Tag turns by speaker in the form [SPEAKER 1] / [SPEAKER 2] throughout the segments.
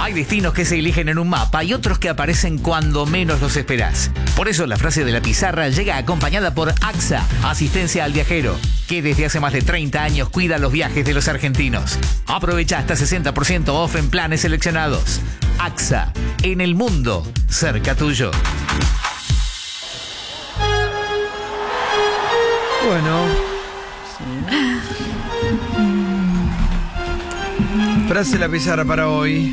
[SPEAKER 1] Hay destinos que se eligen en un mapa y otros que aparecen cuando menos los esperás. Por eso la frase de la pizarra llega acompañada por AXA, asistencia al viajero, que desde hace más de 30 años cuida los viajes de los argentinos. Aprovecha hasta 60% off en planes seleccionados. AXA, en el mundo, cerca tuyo.
[SPEAKER 2] Bueno. Frase de la pizarra para hoy.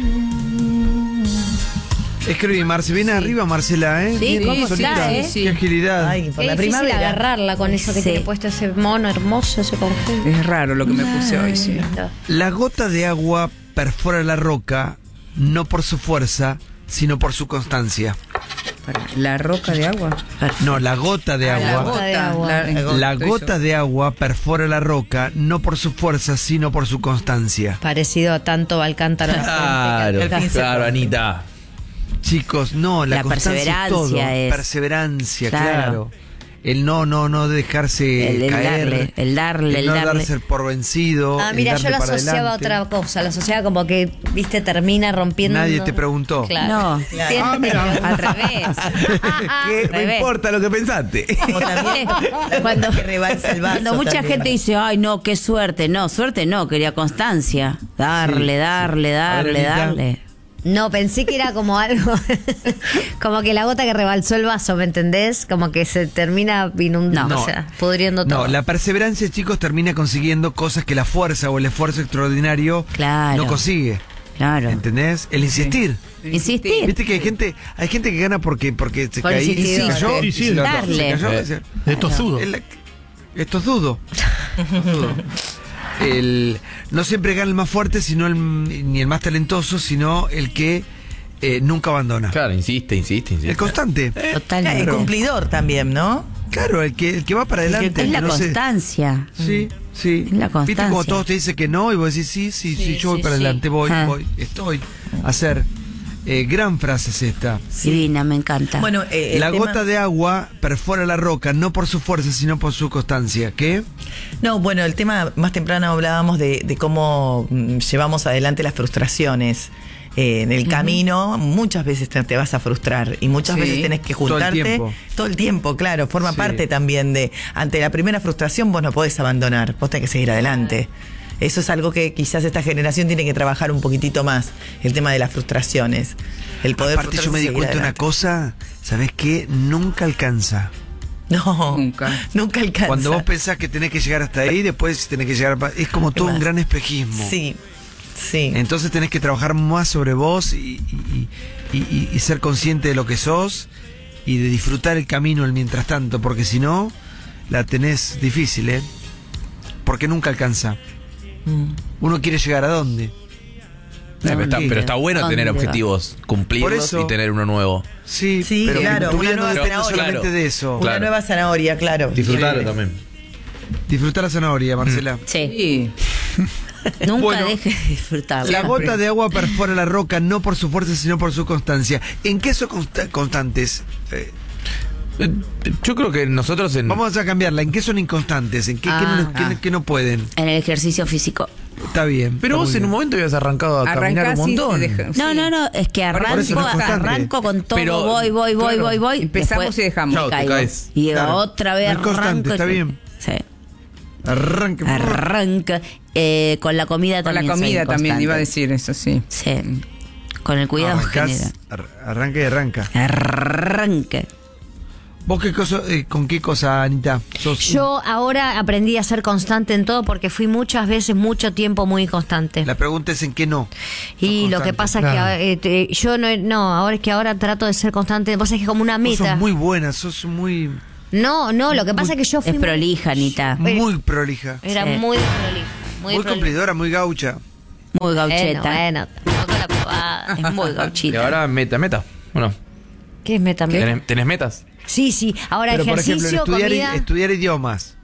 [SPEAKER 2] Escribí, Marce, viene arriba Marcela, ¿eh?
[SPEAKER 3] Sí, ¿cómo
[SPEAKER 2] solita?
[SPEAKER 3] está,
[SPEAKER 2] Qué agilidad.
[SPEAKER 4] Ay, por
[SPEAKER 3] Es
[SPEAKER 4] la
[SPEAKER 3] difícil
[SPEAKER 4] primavera.
[SPEAKER 3] agarrarla con eso que tiene puesto ese mono hermoso, ese conjunto.
[SPEAKER 5] Es raro lo que me puse hoy, sí.
[SPEAKER 2] La gota de agua perfora la roca, no por su fuerza, sino por su constancia.
[SPEAKER 5] La roca de agua.
[SPEAKER 2] No, la gota de agua.
[SPEAKER 3] La gota de agua.
[SPEAKER 2] La gota de agua perfora la roca, no por su fuerza, sino por su constancia.
[SPEAKER 3] Parecido a tanto Alcántara.
[SPEAKER 6] Claro, Anita.
[SPEAKER 2] Chicos, no, la
[SPEAKER 4] La
[SPEAKER 2] constancia es todo.
[SPEAKER 4] perseverancia es.
[SPEAKER 2] Perseverancia,
[SPEAKER 4] Claro.
[SPEAKER 2] claro. El no dejarse
[SPEAKER 4] El
[SPEAKER 2] caer.
[SPEAKER 4] darle.
[SPEAKER 2] El no darse por vencido.
[SPEAKER 3] Ah,
[SPEAKER 2] el
[SPEAKER 3] mira,
[SPEAKER 2] darle
[SPEAKER 3] yo lo
[SPEAKER 2] para
[SPEAKER 3] asociaba a
[SPEAKER 2] adelante.
[SPEAKER 3] otra cosa. Lo asociaba como que, viste, termina rompiendo.
[SPEAKER 2] Nadie te preguntó.
[SPEAKER 3] Claro.
[SPEAKER 4] No.
[SPEAKER 3] Siempre
[SPEAKER 4] Al revés.
[SPEAKER 6] ¿Qué? No
[SPEAKER 4] Revés.
[SPEAKER 6] importa lo que pensaste.
[SPEAKER 4] Como también cuando, que rebalsa el vaso
[SPEAKER 7] Cuando mucha
[SPEAKER 4] también.
[SPEAKER 7] gente dice, ay, no, qué suerte. No, suerte no, quería constancia. Darle,
[SPEAKER 2] Sí,
[SPEAKER 7] darle,
[SPEAKER 2] sí.
[SPEAKER 7] darle,
[SPEAKER 2] Anita.
[SPEAKER 7] darle.
[SPEAKER 3] No, pensé que era como algo, como que la gota que rebalsó el vaso, ¿me entendés? Como que se termina inundando,
[SPEAKER 2] No.
[SPEAKER 3] o sea, pudriendo todo.
[SPEAKER 2] No, la perseverancia, chicos, termina consiguiendo cosas que la fuerza o el esfuerzo extraordinario
[SPEAKER 7] Claro.
[SPEAKER 2] no consigue.
[SPEAKER 7] Claro.
[SPEAKER 2] ¿Entendés? El insistir.
[SPEAKER 7] Insistir.
[SPEAKER 2] Viste que hay gente que gana porque se
[SPEAKER 3] Por
[SPEAKER 2] caí,
[SPEAKER 3] insistir.
[SPEAKER 2] se cayó,
[SPEAKER 8] Sí,
[SPEAKER 2] y
[SPEAKER 8] sí,
[SPEAKER 2] se levantó,
[SPEAKER 7] darle.
[SPEAKER 2] se cayó,
[SPEAKER 6] Eh,
[SPEAKER 2] se-
[SPEAKER 8] Es tozudo.
[SPEAKER 2] Esto es dudo. No siempre gana el más fuerte, sino ni el más talentoso, sino el que nunca abandona.
[SPEAKER 6] Claro, insiste.
[SPEAKER 2] El constante.
[SPEAKER 4] El
[SPEAKER 7] Totalmente.
[SPEAKER 4] cumplidor también, ¿no?
[SPEAKER 2] Claro, el que va para adelante.
[SPEAKER 7] Es
[SPEAKER 2] el
[SPEAKER 7] la
[SPEAKER 2] que no se-
[SPEAKER 7] constancia.
[SPEAKER 2] Sí, sí.
[SPEAKER 7] Es la
[SPEAKER 2] ¿Viste
[SPEAKER 7] constancia.
[SPEAKER 2] como todos te dicen que no? Y vos decís, sí, yo voy para adelante, voy,
[SPEAKER 7] Ah.
[SPEAKER 2] estoy a hacer. Gran frase es esta.
[SPEAKER 7] Divina, me encanta.
[SPEAKER 4] Bueno, el
[SPEAKER 2] La
[SPEAKER 4] tema-
[SPEAKER 2] gota de agua perfora la roca, no por su fuerza, sino por su constancia. ¿Qué?
[SPEAKER 4] No, bueno, el tema más temprano hablábamos de cómo llevamos adelante las frustraciones. En el camino muchas veces te vas a frustrar y muchas
[SPEAKER 5] Sí.
[SPEAKER 4] veces tenés que
[SPEAKER 2] Todo el
[SPEAKER 4] juntarte
[SPEAKER 2] tiempo.
[SPEAKER 4] todo el tiempo, claro, forma
[SPEAKER 2] Sí.
[SPEAKER 4] parte también de, ante la primera frustración vos no podés abandonar, vos tenés que seguir adelante. Eso es algo que quizás esta generación tiene que trabajar un poquitito más, el tema de las frustraciones. El poder
[SPEAKER 2] Aparte yo me di
[SPEAKER 4] frustrarse y seguir
[SPEAKER 2] cuenta de una
[SPEAKER 4] adelante.
[SPEAKER 2] cosa, ¿sabés qué? Nunca alcanza.
[SPEAKER 4] No,
[SPEAKER 5] Nunca.
[SPEAKER 4] nunca alcanza.
[SPEAKER 2] Cuando vos pensás que tenés que llegar hasta ahí, después tenés que llegar... Es como todo un
[SPEAKER 4] más?
[SPEAKER 2] gran espejismo.
[SPEAKER 4] Sí, sí.
[SPEAKER 2] Entonces tenés que trabajar más sobre vos y ser consciente de lo que sos y de disfrutar el camino el mientras tanto, porque si no, la tenés difícil, ¿eh? Porque nunca alcanza. Uno quiere llegar a dónde.
[SPEAKER 6] Pero está bueno
[SPEAKER 7] ¿Dónde
[SPEAKER 6] tener
[SPEAKER 7] va?
[SPEAKER 6] objetivos, cumplirlos
[SPEAKER 2] Por eso-
[SPEAKER 6] y tener uno nuevo.
[SPEAKER 2] Sí,
[SPEAKER 4] Sí,
[SPEAKER 2] pero
[SPEAKER 4] claro,
[SPEAKER 2] tu vida
[SPEAKER 4] una
[SPEAKER 2] no
[SPEAKER 4] nueva
[SPEAKER 2] depende
[SPEAKER 4] zanahoria.
[SPEAKER 2] solamente
[SPEAKER 6] Claro.
[SPEAKER 2] de eso.
[SPEAKER 4] Una
[SPEAKER 6] Claro.
[SPEAKER 4] nueva zanahoria, claro.
[SPEAKER 6] Disfrutarlo
[SPEAKER 4] Sí.
[SPEAKER 6] también.
[SPEAKER 2] Disfrutar la zanahoria, Marcela.
[SPEAKER 7] Sí.
[SPEAKER 5] Sí.
[SPEAKER 7] Nunca
[SPEAKER 2] Bueno,
[SPEAKER 7] deje de disfrutarlo.
[SPEAKER 2] La gota de agua perfora la roca, no por su fuerza, sino por su constancia. ¿En qué son constantes?
[SPEAKER 6] Yo creo que nosotros
[SPEAKER 2] Vamos a cambiarla. ¿En qué son inconstantes? ¿En qué no pueden?
[SPEAKER 7] En el ejercicio físico.
[SPEAKER 2] Está bien.
[SPEAKER 6] Pero
[SPEAKER 2] está
[SPEAKER 6] vos
[SPEAKER 2] muy
[SPEAKER 6] en
[SPEAKER 2] bien.
[SPEAKER 6] un momento habías arrancado a caminar un
[SPEAKER 5] Arrancás y
[SPEAKER 6] montón.
[SPEAKER 5] te dejas-
[SPEAKER 7] No,
[SPEAKER 5] sí.
[SPEAKER 7] no, es que
[SPEAKER 2] Por eso no es constante.
[SPEAKER 7] arranco con todo,
[SPEAKER 6] Pero,
[SPEAKER 7] voy,
[SPEAKER 6] claro,
[SPEAKER 5] empezamos
[SPEAKER 7] después
[SPEAKER 5] y dejamos.
[SPEAKER 7] me
[SPEAKER 6] Chao, te
[SPEAKER 7] caigo.
[SPEAKER 6] caes.
[SPEAKER 7] Y
[SPEAKER 2] Claro.
[SPEAKER 7] otra vez
[SPEAKER 2] No es constante,
[SPEAKER 7] arranco.
[SPEAKER 2] está bien.
[SPEAKER 7] Sí.
[SPEAKER 2] Arranque.
[SPEAKER 7] Arranca. Con la comida
[SPEAKER 5] Con la
[SPEAKER 7] también. soy
[SPEAKER 5] comida también
[SPEAKER 7] inconstante.
[SPEAKER 5] iba a decir eso, sí.
[SPEAKER 7] Sí. Con el cuidado
[SPEAKER 2] Arrancás,
[SPEAKER 7] general.
[SPEAKER 2] arranca y arranca.
[SPEAKER 7] Arranca.
[SPEAKER 2] ¿Vos con qué cosa, Anita?
[SPEAKER 3] Yo ahora aprendí a ser constante en todo porque fui muchas veces, mucho tiempo muy constante.
[SPEAKER 2] La pregunta es en qué no.
[SPEAKER 3] Y
[SPEAKER 2] Sos
[SPEAKER 3] lo que
[SPEAKER 2] constante.
[SPEAKER 3] pasa
[SPEAKER 8] Claro.
[SPEAKER 3] es que yo ahora es que ahora trato de ser constante. Vos sabés que como una
[SPEAKER 2] Vos
[SPEAKER 3] meta.
[SPEAKER 2] sos muy buena, sos muy
[SPEAKER 3] No, lo que pasa es que yo fui
[SPEAKER 7] Es prolija, Anita.
[SPEAKER 2] muy prolija.
[SPEAKER 3] Era
[SPEAKER 7] Sí.
[SPEAKER 3] muy prolija.
[SPEAKER 2] Muy cumplidora, muy gaucha.
[SPEAKER 7] Muy gaucheta.
[SPEAKER 3] Bueno, tampoco la pavada.
[SPEAKER 7] Es muy
[SPEAKER 6] Y
[SPEAKER 7] gauchita.
[SPEAKER 6] ahora meta. Bueno,
[SPEAKER 3] ¿Qué es meta?
[SPEAKER 6] ¿tenés metas?
[SPEAKER 3] Sí. Ahora
[SPEAKER 2] Pero por
[SPEAKER 3] ejercicio,
[SPEAKER 2] ejemplo,
[SPEAKER 3] comida.
[SPEAKER 2] estudiar idiomas.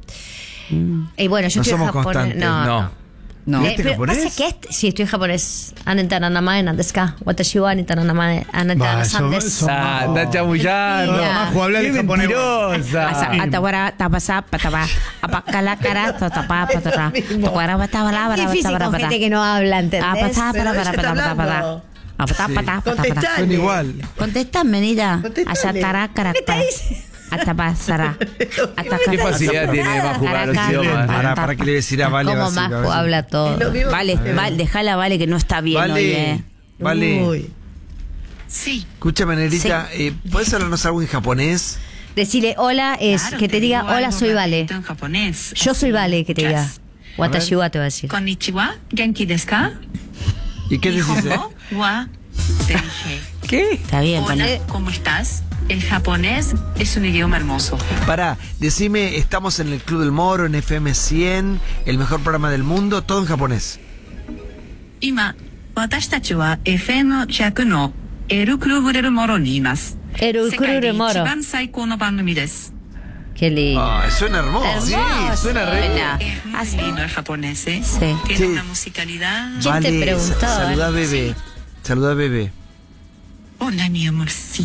[SPEAKER 3] Y bueno, yo
[SPEAKER 2] No
[SPEAKER 3] estoy en
[SPEAKER 2] somos
[SPEAKER 3] japonés.
[SPEAKER 2] constantes.
[SPEAKER 6] No.
[SPEAKER 5] No.
[SPEAKER 2] ¿Viste
[SPEAKER 3] pero
[SPEAKER 2] japonés?
[SPEAKER 3] pasa que sí, estoy en japonés. Anita nanamae nandeska. Watashi wa Anita nanamae Anita
[SPEAKER 8] Va,
[SPEAKER 3] nasan
[SPEAKER 8] eso-
[SPEAKER 6] Ah, está chamullando.
[SPEAKER 3] Mentira.
[SPEAKER 8] Majo, habla de japonés.
[SPEAKER 6] Mentirosa.
[SPEAKER 7] Atawara, tapasa, pataba, apacala, cara, tatapa, patara, tacuara, batabala,
[SPEAKER 3] Difícil con gente que no habla, ¿entendés?
[SPEAKER 4] Pero ella está hablando. Contestale.
[SPEAKER 2] Son igual.
[SPEAKER 7] Contestame, Nira.
[SPEAKER 4] Contestale.
[SPEAKER 7] ¿Qué te dice? Hasta pasará.
[SPEAKER 6] ¿Qué facilidad tiene de más jugar los idiomas?
[SPEAKER 2] Para que le decir a Vale.
[SPEAKER 3] Como
[SPEAKER 2] básica,
[SPEAKER 3] Majo habla todo.
[SPEAKER 4] Lo mismo-
[SPEAKER 7] Vale, dejala, Vale, que no está bien hoy,
[SPEAKER 2] Vale.
[SPEAKER 4] Uy.
[SPEAKER 8] Sí.
[SPEAKER 2] Escúchame, Negrita, ¿puedes hablarnos algo en japonés?
[SPEAKER 3] Decirle hola es
[SPEAKER 8] Claro,
[SPEAKER 3] que te diga
[SPEAKER 8] digo
[SPEAKER 3] hola,
[SPEAKER 8] algo
[SPEAKER 3] soy Vale.
[SPEAKER 8] rapidito en japonés.
[SPEAKER 3] Yo soy Vale, que te diga.
[SPEAKER 8] Yes.
[SPEAKER 3] Watashi wa te va a decir.
[SPEAKER 8] Konnichiwa, genki desu ka?
[SPEAKER 2] ¿Y qué decís?
[SPEAKER 8] Nihongo wa seishei.
[SPEAKER 6] ¿Qué?
[SPEAKER 7] Está bien,
[SPEAKER 8] Hola,
[SPEAKER 7] poné.
[SPEAKER 8] ¿cómo estás? El japonés es un idioma hermoso.
[SPEAKER 2] Pará, decime, estamos en el Club del Moro, en FM 100, el mejor programa del mundo, todo en japonés.
[SPEAKER 8] 今、私たちは FM100 のエルクルブレルモロにいます。
[SPEAKER 3] El
[SPEAKER 8] 世界で
[SPEAKER 3] Club
[SPEAKER 8] 一
[SPEAKER 3] Moro.
[SPEAKER 8] 番最高の番組です。
[SPEAKER 3] Qué lindo.
[SPEAKER 2] Suena hermoso.
[SPEAKER 3] Hermoso.
[SPEAKER 2] Suena re.
[SPEAKER 7] Buena.
[SPEAKER 8] Es muy lindo el japonés, ¿eh?
[SPEAKER 7] Sí.
[SPEAKER 8] Tiene
[SPEAKER 2] Sí.
[SPEAKER 8] una musicalidad.
[SPEAKER 3] ¿Quién te preguntó,
[SPEAKER 2] Saluda a Bebé. Saluda a Bebé.
[SPEAKER 8] Hola, mi amorcito.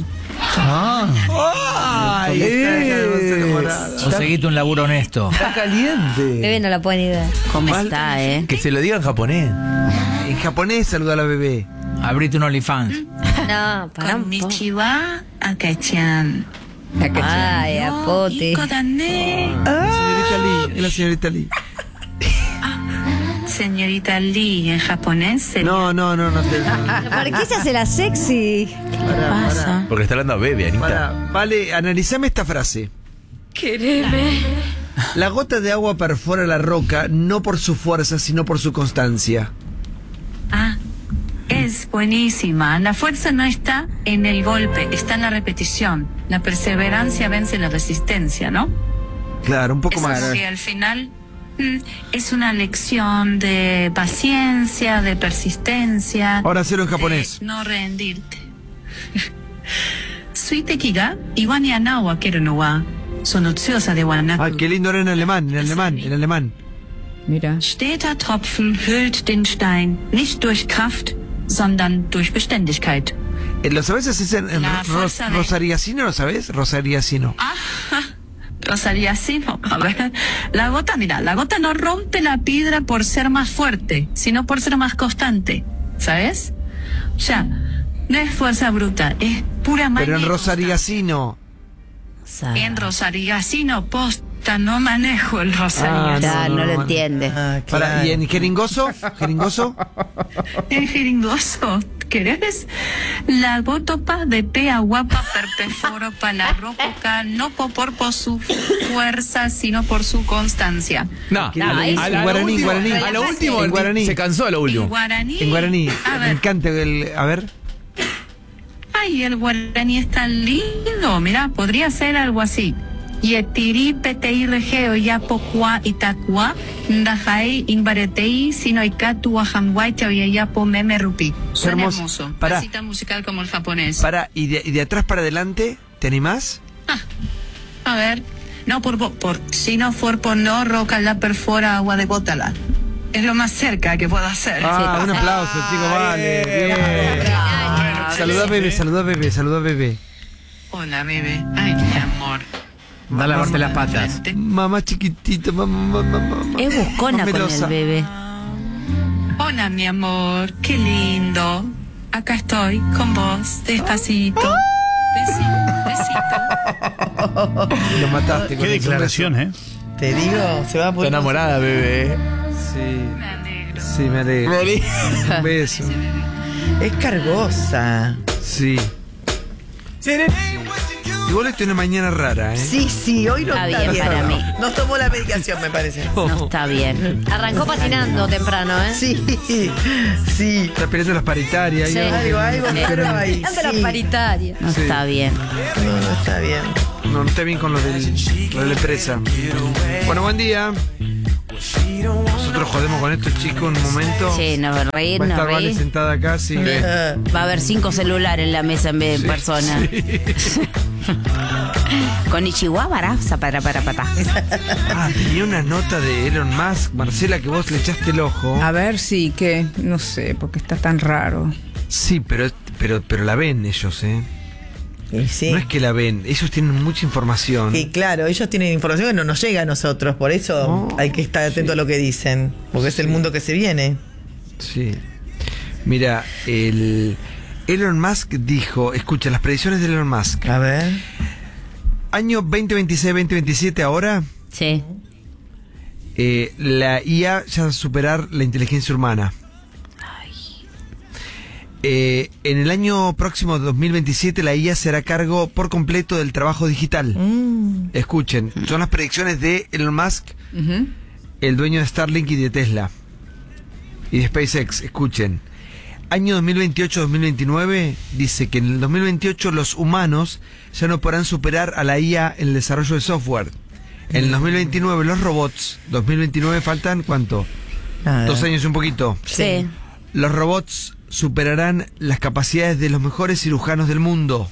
[SPEAKER 2] ¡Ay! Está enamorada.
[SPEAKER 1] Conseguiste un laburo honesto.
[SPEAKER 2] Está caliente.
[SPEAKER 3] Bebé no la puede ni ver.
[SPEAKER 7] ¿Cómo está,
[SPEAKER 6] Que se lo diga en japonés.
[SPEAKER 2] En japonés saluda a la bebé.
[SPEAKER 1] Abrite un OnlyFans.
[SPEAKER 3] No, para un poco.
[SPEAKER 8] Konnichiwa, Aka-chan.
[SPEAKER 3] Ay, apote.
[SPEAKER 8] Iko da ne.
[SPEAKER 2] Señorita Lee, es la señorita Lee.
[SPEAKER 8] Señorita Lee, en japonés sería...
[SPEAKER 2] No te.
[SPEAKER 3] ¿Por qué se hace la sexy?
[SPEAKER 7] pasa?
[SPEAKER 6] Porque está hablando a Bebe, Anita.
[SPEAKER 2] Vale, analizame esta frase. La gota de agua perfora la roca no por su fuerza, sino por su constancia.
[SPEAKER 8] Ah, es buenísima. La fuerza no está en el golpe, está en la repetición. La perseverancia vence la resistencia, ¿no?
[SPEAKER 2] Claro, un poco
[SPEAKER 8] Es
[SPEAKER 2] más.
[SPEAKER 8] como que al final es una lección de paciencia, de persistencia.
[SPEAKER 2] Ahora hacerlo en japonés.
[SPEAKER 8] De no rendirte. Suiteki ga iwa ni ana o akeru no wa sono tsuyosa de wa naku.
[SPEAKER 2] Ah, qué lindo era en alemán.
[SPEAKER 5] Mira.
[SPEAKER 8] Steter Tropfen hüllt den Stein, nicht durch Kraft, sondern durch Beständigkeit.
[SPEAKER 2] ¿Lo sabes? Es en
[SPEAKER 8] La fuerza de-
[SPEAKER 2] Rosariacino, ¿lo sabes? Rosariacino.
[SPEAKER 8] Rosalía, sí, no. A ver, la gota, mira, la gota no rompe la piedra por ser más fuerte, sino por ser más constante, ¿sabes? O sea, no es fuerza bruta, es pura magia.
[SPEAKER 2] Pero en
[SPEAKER 8] y
[SPEAKER 2] Rosariacino.
[SPEAKER 8] constancia. En Rosariacino, posta, no manejo el Rosariacino.
[SPEAKER 7] Ya, no lo entiende.
[SPEAKER 4] Ah,
[SPEAKER 2] Para,
[SPEAKER 4] claro.
[SPEAKER 2] ¿y en jeringoso? ¿Jeringoso?
[SPEAKER 8] Es jeringoso, ¿querés? La botopa de pea guapa perpeforo para la rococa, no por su fuerza, sino por su constancia.
[SPEAKER 6] No,
[SPEAKER 3] ahí
[SPEAKER 6] a
[SPEAKER 3] sí.
[SPEAKER 6] lo
[SPEAKER 2] Guaraní,
[SPEAKER 6] último,
[SPEAKER 2] guaraní.
[SPEAKER 6] a lo último,
[SPEAKER 2] En guaraní.
[SPEAKER 6] se cansó a lo
[SPEAKER 8] En
[SPEAKER 6] último.
[SPEAKER 8] guaraní.
[SPEAKER 2] En guaraní.
[SPEAKER 8] A
[SPEAKER 2] Me
[SPEAKER 8] ver.
[SPEAKER 2] encanta el. A ver.
[SPEAKER 8] Ay, el guaraní es tan lindo. Mira, podría ser algo así. Yetiri petei regeo yapokua itakua ndajai inbaretei sinoikatu wahamwai chaviayapo meme rupi. Suena
[SPEAKER 2] Hermoso.
[SPEAKER 8] hermoso.
[SPEAKER 2] Pará.
[SPEAKER 8] Casi tan musical como el japonés.
[SPEAKER 2] Para, y de atrás para adelante, ¿te animás?
[SPEAKER 8] A ver. No, por si no for por no roca la perfora agua de bótala. Es lo más cerca que puedo hacer.
[SPEAKER 2] Ah, un aplauso, chicos, vale. Bien. Saluda a bebé.
[SPEAKER 8] Hola, bebé. Ay, mi amor.
[SPEAKER 1] Dale a lavarte las patas.
[SPEAKER 2] Mamá chiquitita, mamá.
[SPEAKER 7] Es buscona con
[SPEAKER 2] melosa.
[SPEAKER 7] el bebé.
[SPEAKER 8] Hola, mi amor. Qué lindo. Acá estoy con vos, despacito. Besito.
[SPEAKER 2] Lo mataste.
[SPEAKER 9] Qué declaración, ¿eh?
[SPEAKER 4] Te digo, se va a
[SPEAKER 6] Está
[SPEAKER 4] poner.
[SPEAKER 6] enamorada, Bebe.
[SPEAKER 2] Sí,
[SPEAKER 8] Me alegro.
[SPEAKER 2] sí, me alegro. Un beso.
[SPEAKER 4] Es cargosa.
[SPEAKER 2] Sí. Igual esto es una mañana rara, ¿eh?
[SPEAKER 4] Sí, hoy no
[SPEAKER 7] Está
[SPEAKER 4] está
[SPEAKER 7] bien
[SPEAKER 4] bien.
[SPEAKER 7] para mí.
[SPEAKER 4] Nos tomó la medicación, me parece.
[SPEAKER 7] No está bien.
[SPEAKER 3] Arrancó patinando temprano, ¿eh?
[SPEAKER 4] Sí.
[SPEAKER 2] Está peleando las paritarias.
[SPEAKER 3] Sí.
[SPEAKER 4] Algo, pero ahí.
[SPEAKER 3] Anda la
[SPEAKER 4] Sí.
[SPEAKER 3] paritaria.
[SPEAKER 7] No está bien.
[SPEAKER 4] No está bien.
[SPEAKER 2] No está bien con lo de la empresa. Bueno, buen día. Nosotros jodemos con estos chicos un momento.
[SPEAKER 7] Sí, nos
[SPEAKER 2] Va a
[SPEAKER 7] reírnos,
[SPEAKER 2] estar Vale
[SPEAKER 7] reír.
[SPEAKER 2] sentada acá, sí.
[SPEAKER 7] Va a haber 5 celulares en la mesa en vez de personas. Con Ichihuahua, para.
[SPEAKER 2] Ah, tenía una nota de Elon Musk, Marcela, que vos le echaste el ojo.
[SPEAKER 5] A ver si que no sé, porque está tan raro.
[SPEAKER 2] Sí, pero la ven ellos, ¿eh?
[SPEAKER 4] Y sí.
[SPEAKER 2] No es que la ven, ellos tienen mucha información.
[SPEAKER 4] Y claro, ellos tienen información que no nos llega a nosotros, por eso
[SPEAKER 2] No,
[SPEAKER 4] hay que estar atento a lo que dicen, porque es el mundo que se viene.
[SPEAKER 2] Sí. Mira, Elon Musk dijo, escucha, las predicciones de Elon Musk.
[SPEAKER 4] A ver.
[SPEAKER 2] Año 2026-2027 ahora,
[SPEAKER 3] Sí.
[SPEAKER 2] la IA ya va a superar la inteligencia humana. En el año próximo, 2027, la IA se hará cargo por completo del trabajo digital. Escuchen, son las predicciones de Elon Musk, el dueño de Starlink y de Tesla. Y de SpaceX, escuchen. Año 2028-2029, dice que en el 2028 los humanos ya no podrán superar a la IA en el desarrollo de software. En el 2029 los robots, 2029 faltan, ¿cuánto?
[SPEAKER 4] Nada.
[SPEAKER 2] 2 años y un poquito.
[SPEAKER 7] Sí.
[SPEAKER 2] Los robots superarán las capacidades de los mejores cirujanos del mundo.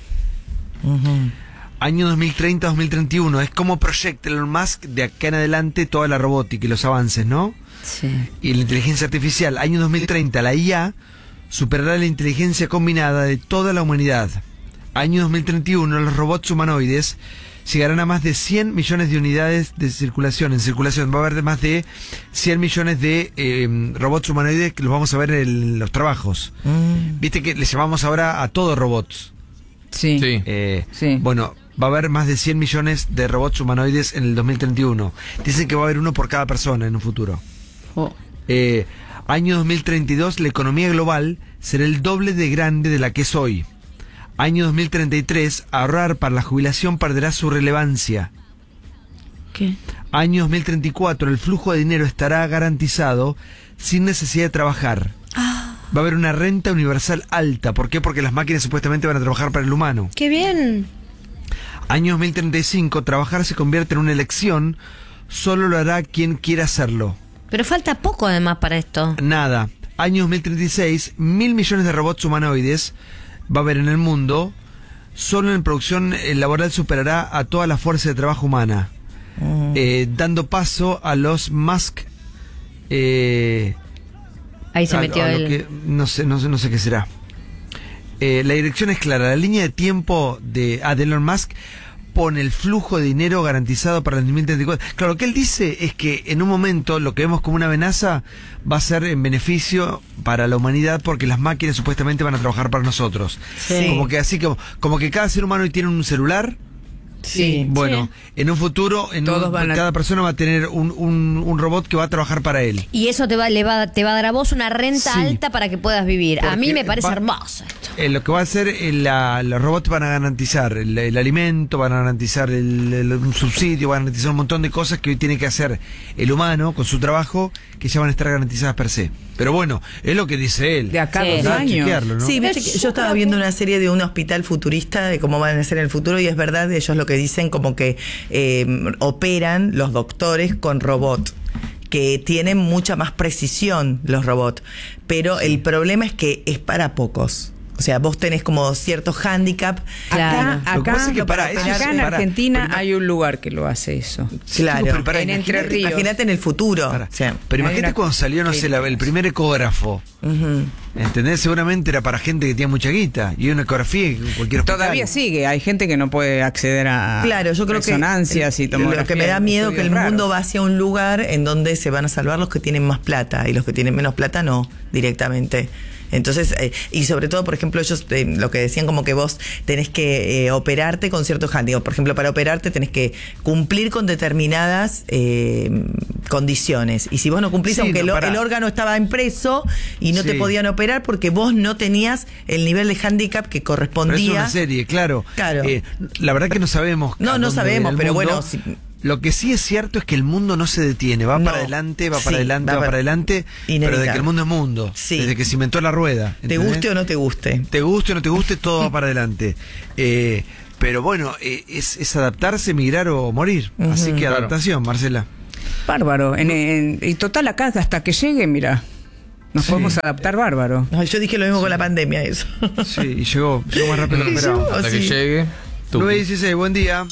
[SPEAKER 2] Año 2030-2031, es como proyecta Elon Musk de acá en adelante toda la robótica y los avances, ¿no?
[SPEAKER 7] Sí.
[SPEAKER 2] Y la inteligencia artificial. Año 2030, la IA superará la inteligencia combinada de toda la humanidad. Año 2031, los robots humanoides llegarán a más de 100 millones de unidades de circulación. En circulación va a haber más de 100 millones de robots humanoides que los vamos a ver en los trabajos. Viste que les llamamos ahora a todos robots.
[SPEAKER 5] Sí.
[SPEAKER 6] Sí.
[SPEAKER 5] Sí.
[SPEAKER 2] Bueno, va a haber más de 100 millones de robots humanoides en el 2031. Dicen que va a haber uno por cada persona en un futuro.
[SPEAKER 7] Oh.
[SPEAKER 2] Año 2032, la economía global será el doble de grande de la que es hoy. Año 2033, ahorrar para la jubilación perderá su relevancia.
[SPEAKER 7] ¿Qué?
[SPEAKER 2] Año 2034, el flujo de dinero estará garantizado sin necesidad de trabajar. Va a haber una renta universal alta. ¿Por qué? Porque las máquinas supuestamente van a trabajar para el humano.
[SPEAKER 3] ¡Qué bien!
[SPEAKER 2] Año 2035, trabajar se convierte en una elección, solo lo hará quien quiera hacerlo.
[SPEAKER 3] Pero falta poco además para esto.
[SPEAKER 2] Nada. Año 2036, 1.000 millones de robots humanoides va a haber en el mundo. Solo en producción laboral superará a toda la fuerza de trabajo humana, dando paso a los Musk.
[SPEAKER 3] Ahí se metió
[SPEAKER 2] no sé qué será. La dirección es clara. La línea de tiempo de Elon Musk pone el flujo de dinero garantizado para el 2034. Claro, lo que él dice es que en un momento lo que vemos como una amenaza va a ser en beneficio para la humanidad porque las máquinas supuestamente van a trabajar para nosotros.
[SPEAKER 3] Sí.
[SPEAKER 2] Como que así como que cada ser humano hoy tiene un celular.
[SPEAKER 4] Sí.
[SPEAKER 2] Bueno, en un futuro
[SPEAKER 5] Todos van a-
[SPEAKER 2] cada persona va a tener un robot que va a tratar para él.
[SPEAKER 3] Y eso te va a dar a vos una renta
[SPEAKER 2] Sí.
[SPEAKER 3] alta para que puedas vivir. A mí
[SPEAKER 2] Porque
[SPEAKER 3] me parece
[SPEAKER 2] va-
[SPEAKER 3] hermoso esto.
[SPEAKER 2] Lo que va a hacer, los robots van a garantizar el alimento, van a garantizar un subsidio, van a garantizar un montón de cosas que hoy tiene que hacer el humano con su trabajo, que ya van a estar garantizadas per se. Pero bueno, es lo que dice él.
[SPEAKER 5] De acá a
[SPEAKER 3] Sí.
[SPEAKER 5] 2
[SPEAKER 2] Hay que
[SPEAKER 5] años.
[SPEAKER 2] chequearlo, ¿no?
[SPEAKER 4] Sí, viste que yo estaba viendo una serie de un hospital futurista de cómo van a ser en el futuro y es verdad, ellos lo que dicen como que operan los doctores con robot, que tienen mucha más precisión los robots, pero el problema es que es para pocos. O sea, vos tenés como cierto hándicap.
[SPEAKER 3] Claro.
[SPEAKER 2] Lo que pasa es que
[SPEAKER 5] Acá,
[SPEAKER 2] para eso
[SPEAKER 5] acá en
[SPEAKER 2] para-
[SPEAKER 5] Argentina
[SPEAKER 2] pero-
[SPEAKER 5] hay un lugar que lo hace eso.
[SPEAKER 4] Claro,
[SPEAKER 2] pero para,
[SPEAKER 5] en Entre Ríos.
[SPEAKER 4] Imagínate en el futuro.
[SPEAKER 2] Para.
[SPEAKER 4] O sea,
[SPEAKER 2] Pero
[SPEAKER 5] hay
[SPEAKER 2] imagínate
[SPEAKER 5] una-
[SPEAKER 2] cuando salió, no sé, el primer ecógrafo. ¿Entendés? Seguramente era para gente que tenía mucha guita. Y una ecografía en cualquier hospital.
[SPEAKER 5] Todavía sigue, hay gente que no puede acceder a
[SPEAKER 4] claro, yo creo que
[SPEAKER 5] resonancias y tomografía.
[SPEAKER 4] lo que me da miedo que el
[SPEAKER 5] estudios
[SPEAKER 4] mundo
[SPEAKER 5] raros.
[SPEAKER 4] va hacia un lugar en donde se van a salvar los que tienen más plata y los que tienen menos plata no, directamente. Entonces, y sobre todo, por ejemplo, ellos lo que decían como que vos tenés que operarte con ciertos handicaps. Por ejemplo, para operarte tenés que cumplir con determinadas condiciones. Y si vos no cumplís,
[SPEAKER 2] Sí,
[SPEAKER 4] aunque
[SPEAKER 2] no,
[SPEAKER 4] el órgano estaba impreso y no te
[SPEAKER 2] Sí.
[SPEAKER 4] podían operar porque vos no tenías el nivel de handicap que
[SPEAKER 2] Pero es
[SPEAKER 4] correspondía.
[SPEAKER 2] una serie, claro.
[SPEAKER 4] Claro.
[SPEAKER 2] La verdad que no sabemos.
[SPEAKER 4] No,
[SPEAKER 2] a
[SPEAKER 4] no
[SPEAKER 2] dónde
[SPEAKER 4] sabemos,
[SPEAKER 2] el
[SPEAKER 4] pero
[SPEAKER 2] mundo.
[SPEAKER 4] bueno, si-
[SPEAKER 2] Lo que sí es cierto es que el mundo no se detiene, va
[SPEAKER 4] No.
[SPEAKER 2] para adelante, va
[SPEAKER 4] Sí,
[SPEAKER 2] para adelante, va para adelante, pero
[SPEAKER 4] inevitable.
[SPEAKER 2] de que el mundo es mundo,
[SPEAKER 4] Sí.
[SPEAKER 2] desde que se inventó la rueda.
[SPEAKER 4] Te
[SPEAKER 2] ¿entendés?
[SPEAKER 4] guste o no te guste.
[SPEAKER 2] Te guste o no te guste, todo va para adelante. Pero bueno, es adaptarse, migrar o morir. Así que
[SPEAKER 6] Claro.
[SPEAKER 2] adaptación, Marcela.
[SPEAKER 5] Bárbaro. Y total, acá hasta que llegue, mira, nos
[SPEAKER 2] Sí.
[SPEAKER 5] podemos adaptar bárbaro.
[SPEAKER 4] Ay, yo dije lo mismo con la pandemia, eso.
[SPEAKER 2] Sí, y llegó más rápido de lo que esperábamos.
[SPEAKER 6] Hasta que
[SPEAKER 4] sí.
[SPEAKER 6] llegue. tú.
[SPEAKER 2] 9:16, buen día.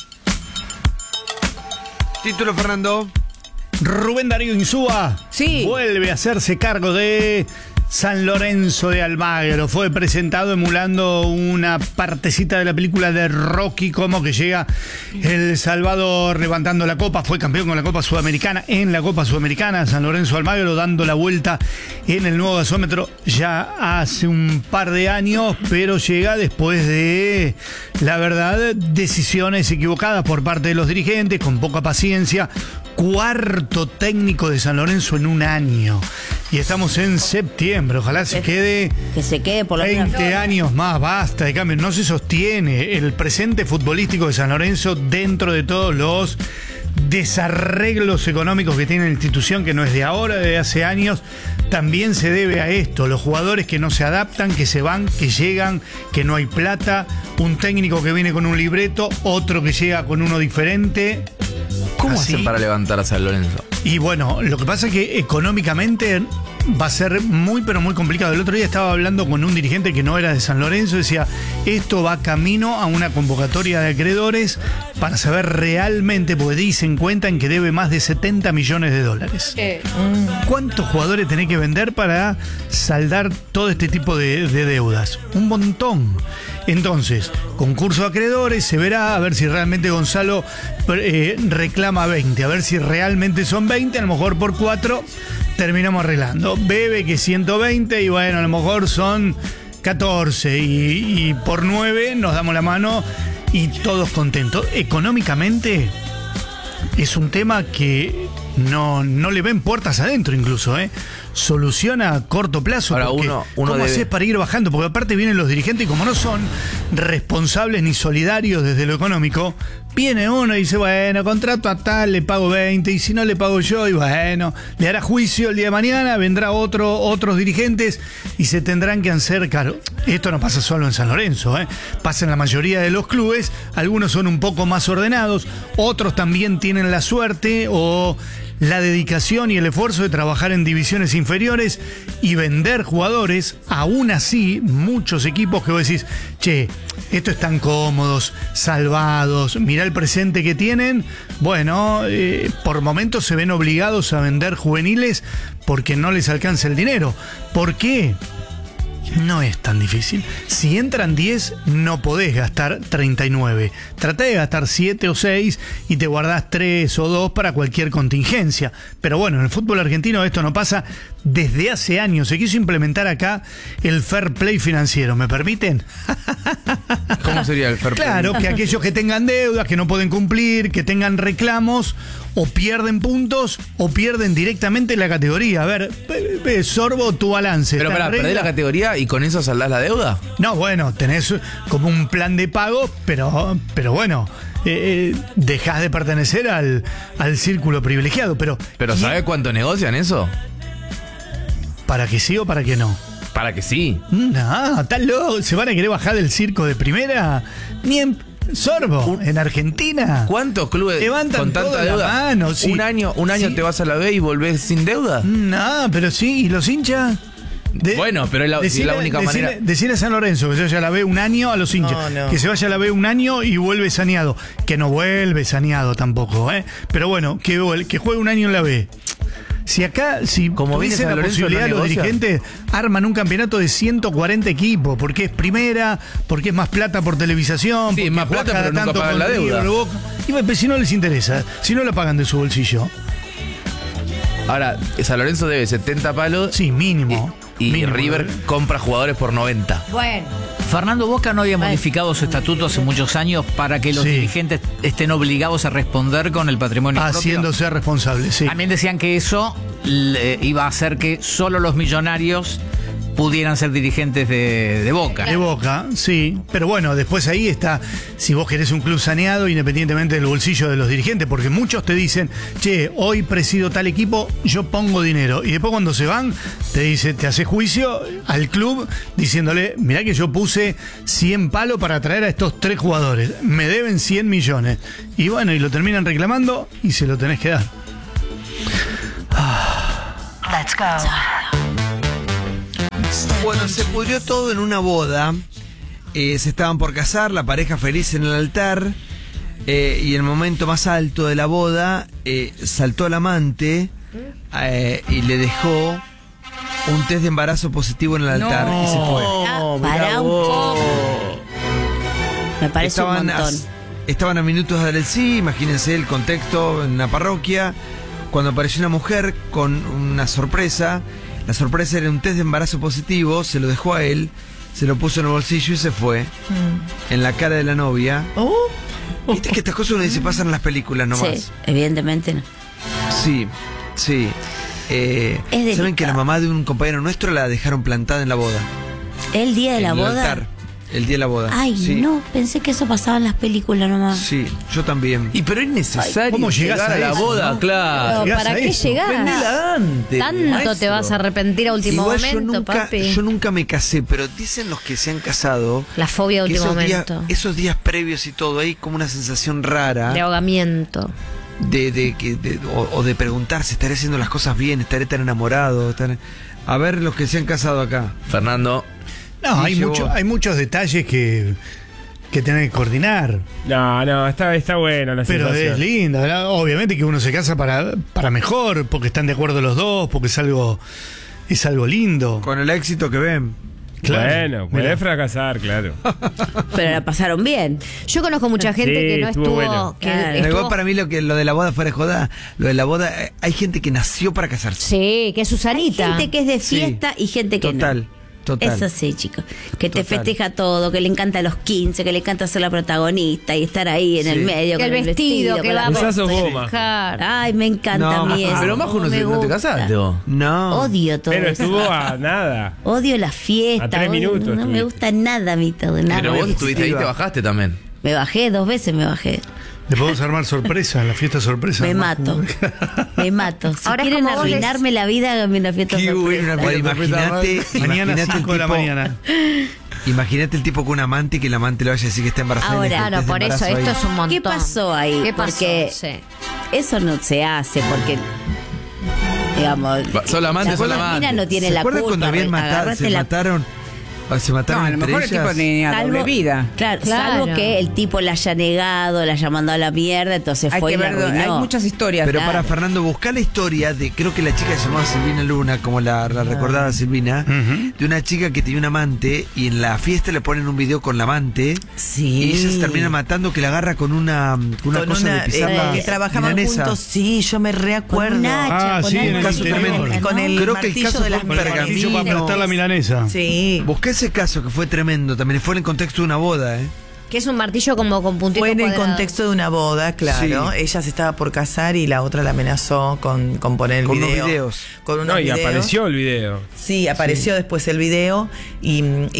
[SPEAKER 2] Título, Fernando.
[SPEAKER 9] Rubén Darío Insúa
[SPEAKER 5] Sí.
[SPEAKER 9] vuelve a hacerse cargo de San Lorenzo de Almagro. Fue presentado emulando una partecita de la película de Rocky, como que llega El Salvador levantando la copa. Fue campeón con la Copa Sudamericana. En la Copa Sudamericana, San Lorenzo de Almagro dando la vuelta en el nuevo gasómetro ya hace un par de años, pero llega después de, la verdad, decisiones equivocadas por parte de los dirigentes, con poca paciencia. Cuarto técnico de San Lorenzo en un año. Y estamos en septiembre. Ojalá se quede.
[SPEAKER 7] Que se quede por lo
[SPEAKER 9] 20 años más, basta de cambio. No se sostiene el presente futbolístico de San Lorenzo dentro de todos los desarreglos económicos que tiene la institución, que no es de ahora, de hace años. También se debe a esto, los jugadores que no se adaptan, que se van, que llegan, que no hay plata, un técnico que viene con un libreto, otro que llega con uno diferente.
[SPEAKER 6] ¿Cómo
[SPEAKER 9] Así.
[SPEAKER 6] hacen para levantar a San Lorenzo?
[SPEAKER 9] Y bueno, lo que pasa es que económicamente va a ser muy, pero muy complicado. El otro día estaba hablando con un dirigente que no era de San Lorenzo, decía, esto va camino a una convocatoria de acreedores para saber realmente, porque dicen, cuentan que debe más de 70 millones de dólares. ¿Cuántos jugadores tenés que vender para saldar todo este tipo de deudas? Un montón. Entonces, concurso de acreedores, se verá a ver si realmente Gonzalo reclama 20, a ver si realmente son 20, a lo mejor por 4 terminamos arreglando. Bebe que 120 y bueno, a lo mejor son 14 y por 9 nos damos la mano y todos contentos. Económicamente es un tema que no le ven puertas adentro incluso, soluciona a corto plazo.
[SPEAKER 6] Ahora,
[SPEAKER 9] porque
[SPEAKER 6] uno
[SPEAKER 9] ¿cómo
[SPEAKER 6] debe...
[SPEAKER 9] haces para ir bajando? Porque aparte vienen los dirigentes y como no son responsables ni solidarios desde lo económico, viene uno y dice, bueno, contrato a tal, le pago 20 y si no le pago yo, y bueno, le hará juicio el día de mañana, vendrá otros dirigentes y se tendrán que hacer cargo. Esto no pasa solo en San Lorenzo, pasa en la mayoría de los clubes. Algunos son un poco más ordenados, otros también tienen la suerte o la dedicación y el esfuerzo de trabajar en divisiones inferiores y vender jugadores. Aún así, muchos equipos que vos decís, che, estos están cómodos, salvados, mirá el presente que tienen. Bueno, por momentos se ven obligados a vender juveniles porque no les alcanza el dinero. ¿Por qué? No es tan difícil. Si entran 10, no podés gastar 39. Tratá de gastar 7 o 6 y te guardás 3 o 2 para cualquier contingencia. Pero bueno, en el fútbol argentino esto no pasa desde hace años. Se quiso implementar acá el fair play financiero. ¿Me permiten?
[SPEAKER 6] ¿Cómo sería el fair play?
[SPEAKER 9] Claro, que aquellos que tengan deudas, que no pueden cumplir, que tengan reclamos, o pierden puntos o pierden directamente la categoría. A ver, Sorbo, tu balance.
[SPEAKER 6] Pero pará, ¿perdés la categoría y con eso saldás la deuda?
[SPEAKER 9] No, bueno, tenés como un plan de pago, pero bueno, dejás de pertenecer al círculo privilegiado. Pero
[SPEAKER 6] ¿sabés cuánto negocian eso?
[SPEAKER 9] ¿Para que sí o para que no?
[SPEAKER 6] Para que sí.
[SPEAKER 9] No, está loco. ¿Se van a querer bajar del circo de primera? Ni en Sorbo, en Argentina.
[SPEAKER 6] ¿Cuántos clubes
[SPEAKER 9] levantan
[SPEAKER 6] con tanta deuda?
[SPEAKER 9] Mano, sí.
[SPEAKER 6] Un año
[SPEAKER 9] Sí.
[SPEAKER 6] te vas a la B y volvés sin deuda.
[SPEAKER 9] No, pero sí, ¿y los hinchas?
[SPEAKER 6] Bueno, pero es la única manera.
[SPEAKER 9] Decirle a San Lorenzo que se vaya a la B un año a los hinchas.
[SPEAKER 4] No.
[SPEAKER 9] Que se vaya a la B un año y vuelve saneado. Que no vuelve saneado tampoco, Pero bueno, que juegue un año en la B. Si
[SPEAKER 6] Como viene
[SPEAKER 9] tuviese
[SPEAKER 6] San
[SPEAKER 9] la
[SPEAKER 6] Lorenzo,
[SPEAKER 9] posibilidad,
[SPEAKER 6] no
[SPEAKER 9] los
[SPEAKER 6] negocia.
[SPEAKER 9] dirigentes arman un campeonato de 140 equipos, porque es primera, porque es más plata por televisación,
[SPEAKER 6] Sí,
[SPEAKER 9] porque
[SPEAKER 6] más
[SPEAKER 9] jugás
[SPEAKER 6] plata,
[SPEAKER 9] cada
[SPEAKER 6] pero nunca
[SPEAKER 9] tanto
[SPEAKER 6] pagan
[SPEAKER 9] con
[SPEAKER 6] la deuda.
[SPEAKER 9] River, Boca. Y pues, si no les interesa, si no la pagan de su bolsillo.
[SPEAKER 6] Ahora, San Lorenzo debe 70 palos.
[SPEAKER 9] Sí, mínimo.
[SPEAKER 6] Y
[SPEAKER 9] Mínimo.
[SPEAKER 6] River compra jugadores por 90.
[SPEAKER 3] Bueno.
[SPEAKER 1] Fernando Boca no había modificado su estatuto hace muchos años para que los
[SPEAKER 9] Sí.
[SPEAKER 1] dirigentes estén obligados a responder con el patrimonio propio.
[SPEAKER 9] Haciéndose responsable, sí.
[SPEAKER 1] También decían que eso iba a hacer que solo los millonarios pudieran ser dirigentes de Boca.
[SPEAKER 9] De Boca, sí. Pero bueno, después ahí está, si vos querés un club saneado, independientemente del bolsillo de los dirigentes, porque muchos te dicen, che, hoy presido tal equipo, yo pongo dinero. Y después cuando se van, te hace juicio al club diciéndole, mirá que yo puse 100 palos para traer a estos 3 jugadores. Me deben 100 millones. Y bueno, y lo terminan reclamando y se lo tenés que dar.
[SPEAKER 10] Let's go.
[SPEAKER 2] Bueno, se pudrió todo en una boda. Se estaban por casar, la pareja feliz en el altar. Y en el momento más alto de la boda, saltó el amante y le dejó un test de embarazo positivo en el altar y se fue.
[SPEAKER 7] Para un poco. Me parece un montón.
[SPEAKER 2] Estaban a minutos de dar el sí, imagínense el contexto en la parroquia, cuando apareció una mujer con una sorpresa. La sorpresa era un test de embarazo positivo, se lo dejó a él, se lo puso en el bolsillo y se fue. En la cara de la novia. Viste que estas cosas uno dice pasan en las películas nomás.
[SPEAKER 7] Sí, evidentemente no.
[SPEAKER 2] Sí.
[SPEAKER 7] delicado.
[SPEAKER 2] ¿Saben que la mamá de un compañero nuestro la dejaron plantada en la boda?
[SPEAKER 7] ¿El día de la
[SPEAKER 2] En el
[SPEAKER 7] boda?
[SPEAKER 2] altar. El día de la boda.
[SPEAKER 7] Ay,
[SPEAKER 2] Sí.
[SPEAKER 7] no, pensé que eso pasaba en las películas nomás.
[SPEAKER 2] Sí, yo también.
[SPEAKER 6] Y pero es necesario
[SPEAKER 9] ¿cómo llegás
[SPEAKER 6] llegar a la
[SPEAKER 9] a eso,
[SPEAKER 6] boda,
[SPEAKER 9] no?
[SPEAKER 6] claro.
[SPEAKER 3] Pero,
[SPEAKER 9] llegás
[SPEAKER 3] ¿para
[SPEAKER 9] a
[SPEAKER 3] qué
[SPEAKER 9] eso.
[SPEAKER 3] llegar?
[SPEAKER 6] Vendela antes,
[SPEAKER 3] Tanto
[SPEAKER 6] maestro.
[SPEAKER 3] te vas a arrepentir a último
[SPEAKER 2] Igual
[SPEAKER 3] momento, papi.
[SPEAKER 2] yo nunca me casé, pero dicen los que se han casado
[SPEAKER 3] La fobia de
[SPEAKER 2] que
[SPEAKER 3] último momento.
[SPEAKER 2] esos días previos y todo, hay como una sensación rara
[SPEAKER 3] De ahogamiento.
[SPEAKER 2] o de preguntarse, ¿estaré haciendo las cosas bien? ¿Estaré tan enamorado? A ver los que se han casado acá.
[SPEAKER 6] Fernando.
[SPEAKER 9] No,
[SPEAKER 2] Sí,
[SPEAKER 9] hay muchos detalles que tienen que coordinar.
[SPEAKER 10] No, está bueno la
[SPEAKER 9] Pero
[SPEAKER 10] sensación.
[SPEAKER 9] es linda, ¿verdad? Obviamente que uno se casa para mejor, porque están de acuerdo los dos, porque es algo lindo.
[SPEAKER 2] Con el éxito que ven.
[SPEAKER 10] Bueno, puede
[SPEAKER 9] Mirá.
[SPEAKER 10] fracasar, claro.
[SPEAKER 7] Pero la pasaron bien.
[SPEAKER 3] Yo conozco mucha gente
[SPEAKER 10] Sí,
[SPEAKER 3] que no
[SPEAKER 10] estuvo
[SPEAKER 3] estuvo.
[SPEAKER 10] bueno.
[SPEAKER 3] Que
[SPEAKER 7] Claro.
[SPEAKER 3] estuvo-
[SPEAKER 2] Igual para mí lo de la boda fuera de joda, lo de la boda, hay gente que nació para casarse.
[SPEAKER 3] Sí, que es Susanita.
[SPEAKER 7] Gente que es de
[SPEAKER 2] Sí.
[SPEAKER 7] fiesta y gente que
[SPEAKER 2] Total,
[SPEAKER 7] no.
[SPEAKER 2] total.
[SPEAKER 7] Eso sí, chicos. Que te
[SPEAKER 2] Total.
[SPEAKER 7] festeja todo, que le encanta los 15, que le encanta ser la protagonista y estar ahí en
[SPEAKER 2] Sí.
[SPEAKER 7] el medio
[SPEAKER 3] Que
[SPEAKER 7] con
[SPEAKER 3] el vestido, que
[SPEAKER 7] con la
[SPEAKER 3] vamos
[SPEAKER 10] Esa sos
[SPEAKER 3] a
[SPEAKER 10] vos, Majo.
[SPEAKER 3] festejar.
[SPEAKER 7] Ay, me encanta
[SPEAKER 2] No,
[SPEAKER 7] a mí eso.
[SPEAKER 6] Pero Majo no,
[SPEAKER 7] me
[SPEAKER 6] no te
[SPEAKER 7] gusta.
[SPEAKER 6] casaste, vos.
[SPEAKER 2] No.
[SPEAKER 7] Odio todo
[SPEAKER 10] Pero
[SPEAKER 7] eso.
[SPEAKER 10] estuvo a nada.
[SPEAKER 7] Odio la fiesta.
[SPEAKER 10] A 3
[SPEAKER 7] odio-
[SPEAKER 10] minutos
[SPEAKER 7] No me
[SPEAKER 10] estuviste.
[SPEAKER 7] gusta nada a mí todo. Nada.
[SPEAKER 6] Pero vos estuviste ahí, te bajaste también.
[SPEAKER 7] Me bajé 2 veces, me bajé.
[SPEAKER 9] Le podemos armar sorpresa, en la fiesta sorpresa.
[SPEAKER 7] Me
[SPEAKER 9] ¿no?
[SPEAKER 7] mato. Me mato. Si
[SPEAKER 3] Ahora es
[SPEAKER 7] quieren
[SPEAKER 3] como vos
[SPEAKER 7] arruinarme la vida, háganme una fiesta
[SPEAKER 2] Qué
[SPEAKER 7] sorpresa.
[SPEAKER 2] buena fiesta
[SPEAKER 6] Imagínate,
[SPEAKER 9] Mañana 5 de la mañana.
[SPEAKER 2] Imagínate el tipo con un amante y que el amante le vaya a decir que está embarazada.
[SPEAKER 7] Ahora,
[SPEAKER 2] y le deje el
[SPEAKER 3] Claro,
[SPEAKER 2] test de
[SPEAKER 3] por eso
[SPEAKER 2] embarazo
[SPEAKER 3] esto
[SPEAKER 2] ahí.
[SPEAKER 3] es un montón.
[SPEAKER 7] ¿Qué pasó ahí?
[SPEAKER 3] ¿Qué pasó?
[SPEAKER 7] Porque
[SPEAKER 3] Sí.
[SPEAKER 7] eso no se hace porque digamos
[SPEAKER 6] Solamente,
[SPEAKER 7] la
[SPEAKER 6] solamente.
[SPEAKER 7] mina no tiene
[SPEAKER 2] ¿Se
[SPEAKER 7] la
[SPEAKER 2] acuerdan
[SPEAKER 7] culpa.
[SPEAKER 2] cuando habían matado,
[SPEAKER 7] Agarrate
[SPEAKER 2] se
[SPEAKER 7] la-
[SPEAKER 2] mataron
[SPEAKER 5] No, a lo
[SPEAKER 2] entre
[SPEAKER 5] mejor el tipo
[SPEAKER 2] ellas?
[SPEAKER 5] tenía doble vida.
[SPEAKER 7] Claro,
[SPEAKER 3] Claro.
[SPEAKER 7] salvo que el tipo la haya negado, la haya mandado a la mierda, entonces
[SPEAKER 5] Hay
[SPEAKER 7] fue
[SPEAKER 5] que
[SPEAKER 7] y la
[SPEAKER 5] ver, hay
[SPEAKER 7] arruinó.
[SPEAKER 5] muchas historias.
[SPEAKER 2] Pero
[SPEAKER 7] Claro.
[SPEAKER 2] para Fernando, buscar la historia de, creo que la chica se llamaba Silvina Luna, como la recordaba Silvina, de una chica que tenía un amante y en la fiesta le ponen un video con la amante
[SPEAKER 7] Sí.
[SPEAKER 2] y ella se termina matando que la agarra con una
[SPEAKER 4] Con
[SPEAKER 2] cosa de pisar la
[SPEAKER 4] que trabajaban
[SPEAKER 2] milanesa.
[SPEAKER 4] juntos, sí, yo me reacuerdo.
[SPEAKER 7] Con un hacha,
[SPEAKER 9] Ah,
[SPEAKER 7] con
[SPEAKER 9] sí,
[SPEAKER 7] algo
[SPEAKER 9] en el
[SPEAKER 7] así,
[SPEAKER 9] interior.
[SPEAKER 7] ¿no?
[SPEAKER 4] Con el
[SPEAKER 2] Creo que el
[SPEAKER 4] martillo
[SPEAKER 2] caso
[SPEAKER 4] de las
[SPEAKER 2] fue
[SPEAKER 9] Martillo para
[SPEAKER 4] pergaminos.
[SPEAKER 9] aplastar la milanesa.
[SPEAKER 4] Sí.
[SPEAKER 2] Busqué ese caso que fue tremendo, también fue en el contexto de una boda, ¿eh?
[SPEAKER 3] Que es un martillo como con puntitos
[SPEAKER 4] Fue en el
[SPEAKER 3] cuadrados.
[SPEAKER 4] contexto de una boda, claro.
[SPEAKER 2] Sí.
[SPEAKER 4] Ella se estaba por casar y la otra la amenazó con poner el
[SPEAKER 2] Con unos
[SPEAKER 4] video.
[SPEAKER 2] videos.
[SPEAKER 4] Con unos
[SPEAKER 10] No, y
[SPEAKER 4] videos.
[SPEAKER 10] apareció el video.
[SPEAKER 4] Sí, apareció después el video y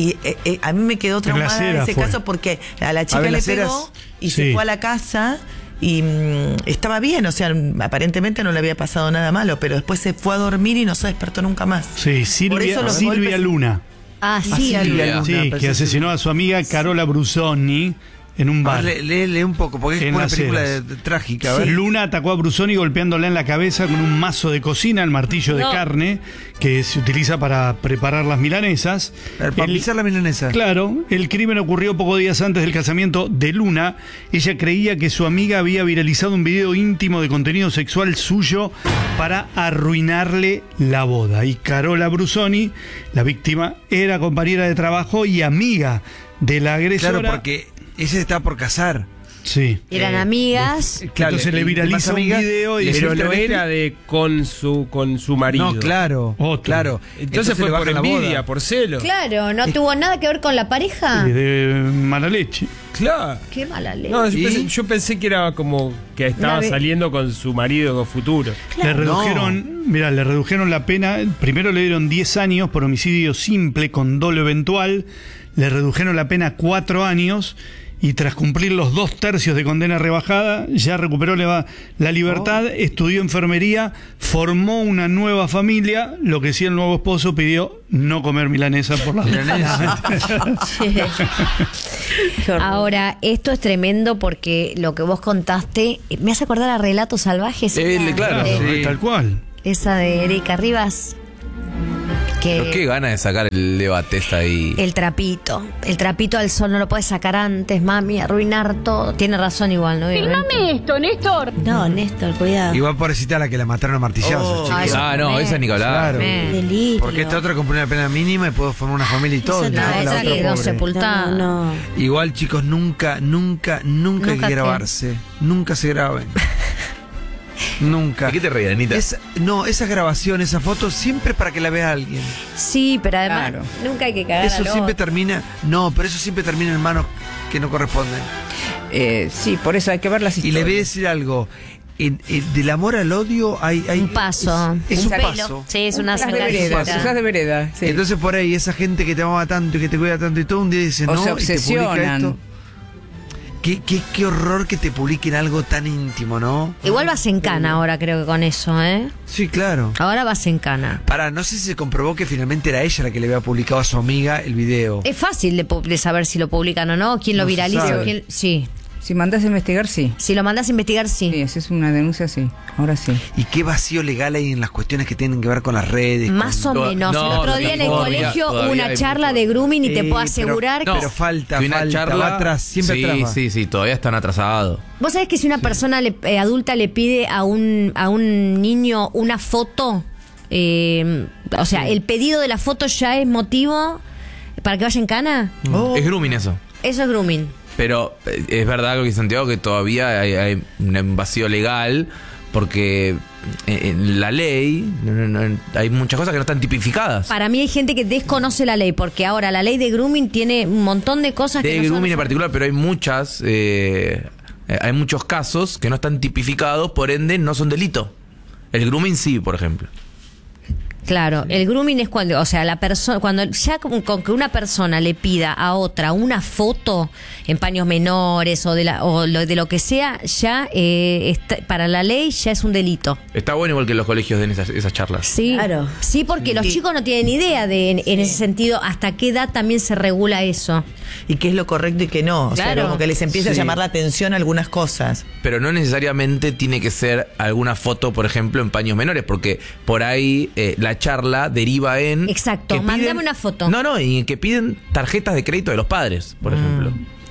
[SPEAKER 4] a mí me quedó
[SPEAKER 9] En la
[SPEAKER 4] traumada
[SPEAKER 9] acera
[SPEAKER 4] ese
[SPEAKER 9] fue.
[SPEAKER 4] caso porque a la chica
[SPEAKER 2] ver,
[SPEAKER 4] le
[SPEAKER 2] las
[SPEAKER 4] pegó
[SPEAKER 2] eras.
[SPEAKER 4] y
[SPEAKER 9] Sí.
[SPEAKER 4] se fue a la casa y estaba bien, o sea, aparentemente no le había pasado nada malo, pero después se fue a dormir y no se despertó nunca más.
[SPEAKER 9] Sí,
[SPEAKER 4] Por eso los
[SPEAKER 9] Silvia
[SPEAKER 4] golpes-
[SPEAKER 9] Luna.
[SPEAKER 3] Ah, sí.
[SPEAKER 2] Silvia Luna,
[SPEAKER 9] Sí,
[SPEAKER 2] parece
[SPEAKER 9] que asesinó a su amiga Carola Brusoni en un
[SPEAKER 2] A
[SPEAKER 9] bar.
[SPEAKER 2] ver, lee un poco, porque es
[SPEAKER 9] En
[SPEAKER 2] como una
[SPEAKER 9] las
[SPEAKER 2] película
[SPEAKER 9] eras.
[SPEAKER 2] trágica. A ver.
[SPEAKER 9] Luna atacó a Brusoni golpeándola en la cabeza con un mazo de cocina, el martillo de
[SPEAKER 3] No.
[SPEAKER 9] carne que se utiliza para preparar las milanesas.
[SPEAKER 2] A ver, para pisar la milanesa.
[SPEAKER 9] Claro, el crimen ocurrió pocos días antes del casamiento de Luna. Ella creía que su amiga había viralizado un video íntimo de contenido sexual suyo para arruinarle la boda. Y Carola Brusoni, la víctima, era compañera de trabajo y amiga de la agresora.
[SPEAKER 2] Claro, porque ella se estaba por casar.
[SPEAKER 9] Sí.
[SPEAKER 3] Eran amigas.
[SPEAKER 2] Claro,
[SPEAKER 9] Entonces le
[SPEAKER 2] y
[SPEAKER 9] viraliza
[SPEAKER 2] más
[SPEAKER 9] un
[SPEAKER 2] amiga,
[SPEAKER 9] video y
[SPEAKER 2] le
[SPEAKER 10] Pero
[SPEAKER 2] filtra
[SPEAKER 10] no
[SPEAKER 2] el-
[SPEAKER 10] era de con su marido.
[SPEAKER 2] No, claro.
[SPEAKER 9] Otro.
[SPEAKER 2] Claro.
[SPEAKER 10] Entonces fue
[SPEAKER 2] le
[SPEAKER 10] por
[SPEAKER 2] bajan la
[SPEAKER 10] envidia,
[SPEAKER 2] boda.
[SPEAKER 10] por celo.
[SPEAKER 3] Claro, no tuvo nada que ver con la pareja.
[SPEAKER 9] De mala leche.
[SPEAKER 10] Claro.
[SPEAKER 3] Qué mala ley.
[SPEAKER 10] No,
[SPEAKER 2] ¿Y?
[SPEAKER 10] yo pensé que era como que estaba
[SPEAKER 3] Una vez-
[SPEAKER 10] saliendo con su marido futuro.
[SPEAKER 9] Le redujeron la pena. Primero le dieron 10 años por homicidio simple con dolo eventual. Le redujeron la pena a 4 años. Y tras cumplir los 2/3 de condena rebajada, ya recuperó la libertad, estudió enfermería, formó una nueva familia. Lo que sí, el nuevo esposo pidió no comer milanesa por las
[SPEAKER 7] Qué horror.
[SPEAKER 3] Ahora, esto es tremendo porque lo que vos contaste me hace acordar a Relatos Salvajes.
[SPEAKER 6] Claro.
[SPEAKER 3] de-
[SPEAKER 2] Sí.
[SPEAKER 9] Tal cual.
[SPEAKER 3] Esa de Erika Rivas.
[SPEAKER 6] Pero qué gana de sacar el Leo Batesta ahí.
[SPEAKER 3] El trapito al sol no lo puedes sacar antes, mami, arruinar todo. Tiene razón igual, ¿no?
[SPEAKER 11] Filmame esto, Néstor.
[SPEAKER 7] No, Néstor, cuidado.
[SPEAKER 2] Igual pobrecita la que la mataron a martillazos.
[SPEAKER 3] Ah, eso
[SPEAKER 6] Ah, no,
[SPEAKER 3] también.
[SPEAKER 6] esa ni que hablar.
[SPEAKER 2] Claro.
[SPEAKER 7] Delirio.
[SPEAKER 2] Porque esta otra compró una pena mínima y puedo formar una familia y todo.
[SPEAKER 7] Esa
[SPEAKER 2] y la
[SPEAKER 3] La
[SPEAKER 2] otra
[SPEAKER 3] otra quedó
[SPEAKER 2] pobre.
[SPEAKER 3] sepultada.
[SPEAKER 7] No.
[SPEAKER 2] Igual, chicos, nunca hay que
[SPEAKER 3] qué.
[SPEAKER 2] grabarse. Nunca se graben. Nunca.
[SPEAKER 6] ¿De qué te reís, Anita?
[SPEAKER 2] Esa grabación, esa foto, siempre para que la vea alguien.
[SPEAKER 3] Sí, pero además
[SPEAKER 5] Claro.
[SPEAKER 3] nunca hay que cagar
[SPEAKER 2] Eso
[SPEAKER 3] al
[SPEAKER 2] siempre
[SPEAKER 3] otro.
[SPEAKER 2] termina. No, pero eso siempre termina en manos que no corresponden.
[SPEAKER 5] Sí, por eso hay que ver las
[SPEAKER 2] Y
[SPEAKER 5] historias.
[SPEAKER 2] le voy a decir algo. Del amor al odio hay
[SPEAKER 3] Un paso.
[SPEAKER 2] Es un
[SPEAKER 3] pelo.
[SPEAKER 2] paso.
[SPEAKER 3] Sí, es una
[SPEAKER 5] Usás de vereda,
[SPEAKER 3] señalita.
[SPEAKER 5] usás de vereda. Sí.
[SPEAKER 2] Entonces por ahí esa gente que te amaba tanto y que te cuida tanto y todo, un día dice
[SPEAKER 5] O
[SPEAKER 2] no
[SPEAKER 5] se
[SPEAKER 2] y te publica
[SPEAKER 5] obsesionan.
[SPEAKER 2] esto. Qué horror que te publiquen algo tan íntimo, ¿no?
[SPEAKER 3] Igual vas en cana ahora, creo que con eso, ¿eh?
[SPEAKER 2] Sí, claro.
[SPEAKER 3] Ahora vas en cana.
[SPEAKER 2] No sé si se comprobó que finalmente era ella la que le había publicado a su amiga el video.
[SPEAKER 3] Es fácil de saber si lo publican o no, quién lo
[SPEAKER 2] No se
[SPEAKER 3] viraliza
[SPEAKER 2] sabe.
[SPEAKER 3] o quién. Sí.
[SPEAKER 5] Si mandás a investigar, sí.
[SPEAKER 3] Si lo mandas a investigar,
[SPEAKER 5] Sí,
[SPEAKER 3] sí.
[SPEAKER 5] si es una denuncia, sí. Ahora sí.
[SPEAKER 2] Y qué vacío legal hay en las cuestiones que tienen que ver con las redes.
[SPEAKER 3] Más o
[SPEAKER 6] No,
[SPEAKER 3] menos.
[SPEAKER 6] no,
[SPEAKER 3] el otro día en el
[SPEAKER 6] todavía-
[SPEAKER 3] colegio hubo
[SPEAKER 6] todavía
[SPEAKER 3] una
[SPEAKER 6] hay
[SPEAKER 3] charla
[SPEAKER 6] mucho.
[SPEAKER 3] de grooming y te puedo asegurar
[SPEAKER 2] Pero falta,
[SPEAKER 6] Que una
[SPEAKER 2] falta,
[SPEAKER 6] charla.
[SPEAKER 2] va atrás, siempre
[SPEAKER 6] sí,
[SPEAKER 2] atrás va.
[SPEAKER 6] Sí, todavía están atrasados.
[SPEAKER 3] ¿Vos sabés que si una persona adulta le pide a un niño una foto, o sea, el pedido de la foto ya es motivo para que vaya en cana?
[SPEAKER 6] Es grooming eso.
[SPEAKER 3] Eso es grooming.
[SPEAKER 6] Pero es verdad lo que dice Santiago, que todavía hay un vacío legal, porque en la ley hay muchas cosas que no están tipificadas.
[SPEAKER 3] Para mí hay gente que desconoce la ley, porque ahora la ley de grooming tiene un montón de cosas que
[SPEAKER 6] De
[SPEAKER 3] no son-
[SPEAKER 6] grooming en particular, pero hay muchos casos que no están tipificados, por ende no son delito. El grooming sí, por ejemplo.
[SPEAKER 3] Claro, el grooming es cuando, o sea, la persona, cuando ya con que una persona le pida a otra una foto en paños menores o de lo que sea, ya para la ley ya es un delito.
[SPEAKER 6] Está bueno igual que los colegios den esas charlas.
[SPEAKER 3] Sí,
[SPEAKER 7] Claro.
[SPEAKER 3] sí, porque los chicos no tienen idea de en ese sentido hasta qué edad también se regula eso.
[SPEAKER 4] Y qué es lo correcto y qué no. O sea,
[SPEAKER 3] Claro.
[SPEAKER 4] como que les empieza a
[SPEAKER 2] Sí.
[SPEAKER 4] llamar la atención algunas cosas.
[SPEAKER 6] Pero no necesariamente tiene que ser alguna foto, por ejemplo, en paños menores, porque por ahí la charla deriva en...
[SPEAKER 3] Exacto,
[SPEAKER 6] que
[SPEAKER 3] mandame una foto.
[SPEAKER 6] No, y que piden tarjetas de crédito de los padres, por ejemplo.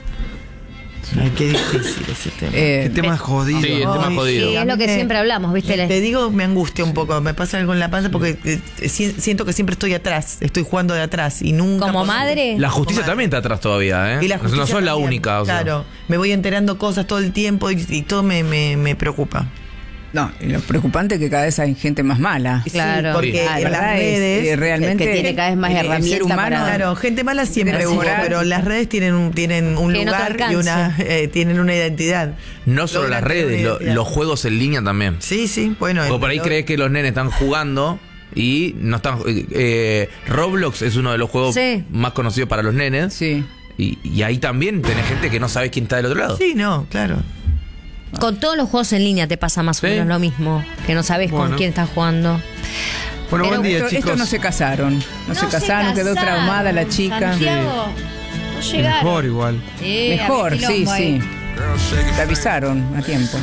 [SPEAKER 4] Ay, qué difícil ese tema.
[SPEAKER 2] Qué tema jodido.
[SPEAKER 6] Sí, el tema
[SPEAKER 4] Ay,
[SPEAKER 6] jodido.
[SPEAKER 3] Sí, es lo que siempre hablamos, ¿viste?
[SPEAKER 4] Te digo, me angustia un poco, me pasa algo en la panza porque siento que siempre estoy atrás, estoy jugando de atrás y nunca...
[SPEAKER 3] Como madre.
[SPEAKER 6] La justicia también está atrás todavía, ¿eh?
[SPEAKER 4] Y la
[SPEAKER 6] No
[SPEAKER 4] justicia
[SPEAKER 6] sos la
[SPEAKER 4] también.
[SPEAKER 6] única. O sea.
[SPEAKER 4] Claro, me voy enterando cosas todo el tiempo y todo me preocupa.
[SPEAKER 5] No, y lo preocupante es que cada vez hay gente más mala.
[SPEAKER 3] Claro.
[SPEAKER 4] Sí, porque
[SPEAKER 6] Sí.
[SPEAKER 4] en las
[SPEAKER 5] verdad es,
[SPEAKER 4] redes...
[SPEAKER 5] realmente
[SPEAKER 7] que tiene cada vez más
[SPEAKER 5] el ser
[SPEAKER 7] herramientas
[SPEAKER 5] humano,
[SPEAKER 7] para-
[SPEAKER 4] Claro, gente mala siempre
[SPEAKER 5] Debe
[SPEAKER 4] hubo,
[SPEAKER 5] mejorar.
[SPEAKER 4] pero las redes tienen un
[SPEAKER 3] Que no te
[SPEAKER 4] lugar y
[SPEAKER 3] alcance.
[SPEAKER 4] tienen una identidad.
[SPEAKER 6] No solo
[SPEAKER 4] Logran
[SPEAKER 6] las
[SPEAKER 4] tener
[SPEAKER 6] redes,
[SPEAKER 4] una identidad.
[SPEAKER 6] los juegos en línea también.
[SPEAKER 4] Sí, bueno.
[SPEAKER 6] O por ahí crees que los nenes están jugando y no están... Roblox es uno de los juegos
[SPEAKER 3] Sí.
[SPEAKER 6] más conocidos para los nenes.
[SPEAKER 5] Sí.
[SPEAKER 6] Y ahí también tenés gente que no sabe quién está del otro lado.
[SPEAKER 4] Sí, no, claro.
[SPEAKER 3] Con todos los juegos en línea te pasa más o
[SPEAKER 6] Sí.
[SPEAKER 3] menos lo mismo, que no sabes con
[SPEAKER 2] Bueno.
[SPEAKER 3] quién estás jugando.
[SPEAKER 2] Bueno,
[SPEAKER 3] Pero
[SPEAKER 2] buen día,
[SPEAKER 5] Esto
[SPEAKER 2] chicos.
[SPEAKER 5] no se casaron. No se casaron, quedó traumada la chica.
[SPEAKER 3] Santiago, no llegaron.
[SPEAKER 2] Mejor igual.
[SPEAKER 5] Mejor,
[SPEAKER 3] había
[SPEAKER 5] sí,
[SPEAKER 3] quilombo ahí.
[SPEAKER 5] sí. Te avisaron a tiempo.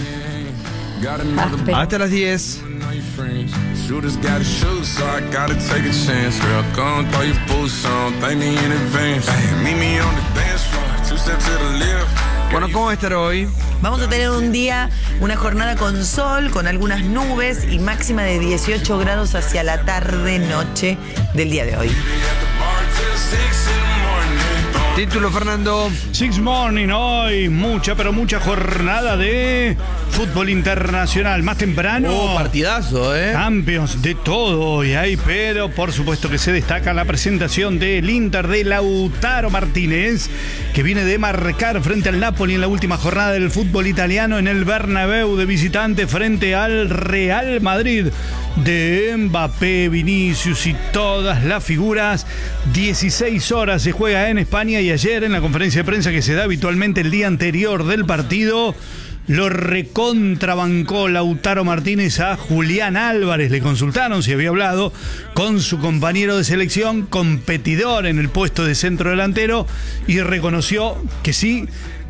[SPEAKER 2] Hasta las 10.
[SPEAKER 12] Shooters gotta shoot, so I gotta take a chance. Girl, come throw your boots on, thank me in advance. Hey, meet me on the dance floor, 2 steps to the left.
[SPEAKER 2] Bueno, ¿cómo va a estar hoy?
[SPEAKER 4] Vamos a tener un día, una jornada con sol, con algunas nubes y máxima de 18 grados hacia la tarde-noche del día de hoy.
[SPEAKER 2] Título, Fernando.
[SPEAKER 9] Six Morning hoy, mucha jornada de fútbol internacional. Más temprano.
[SPEAKER 6] Partidazo, ¿eh?
[SPEAKER 9] Champions, de todo hoy hay, pero por supuesto que se destaca la presentación del Inter de Lautaro Martínez, que viene de marcar frente al Napoli en la última jornada del fútbol italiano en el Bernabéu de visitante frente al Real Madrid de Mbappé, Vinicius y todas las figuras. 16 horas se juega en España y ayer en la conferencia de prensa que se da habitualmente el día anterior del partido, lo recontrabancó Lautaro Martínez a Julián Álvarez. Le consultaron si había hablado con su compañero de selección, competidor en el puesto de centro delantero, y reconoció que sí,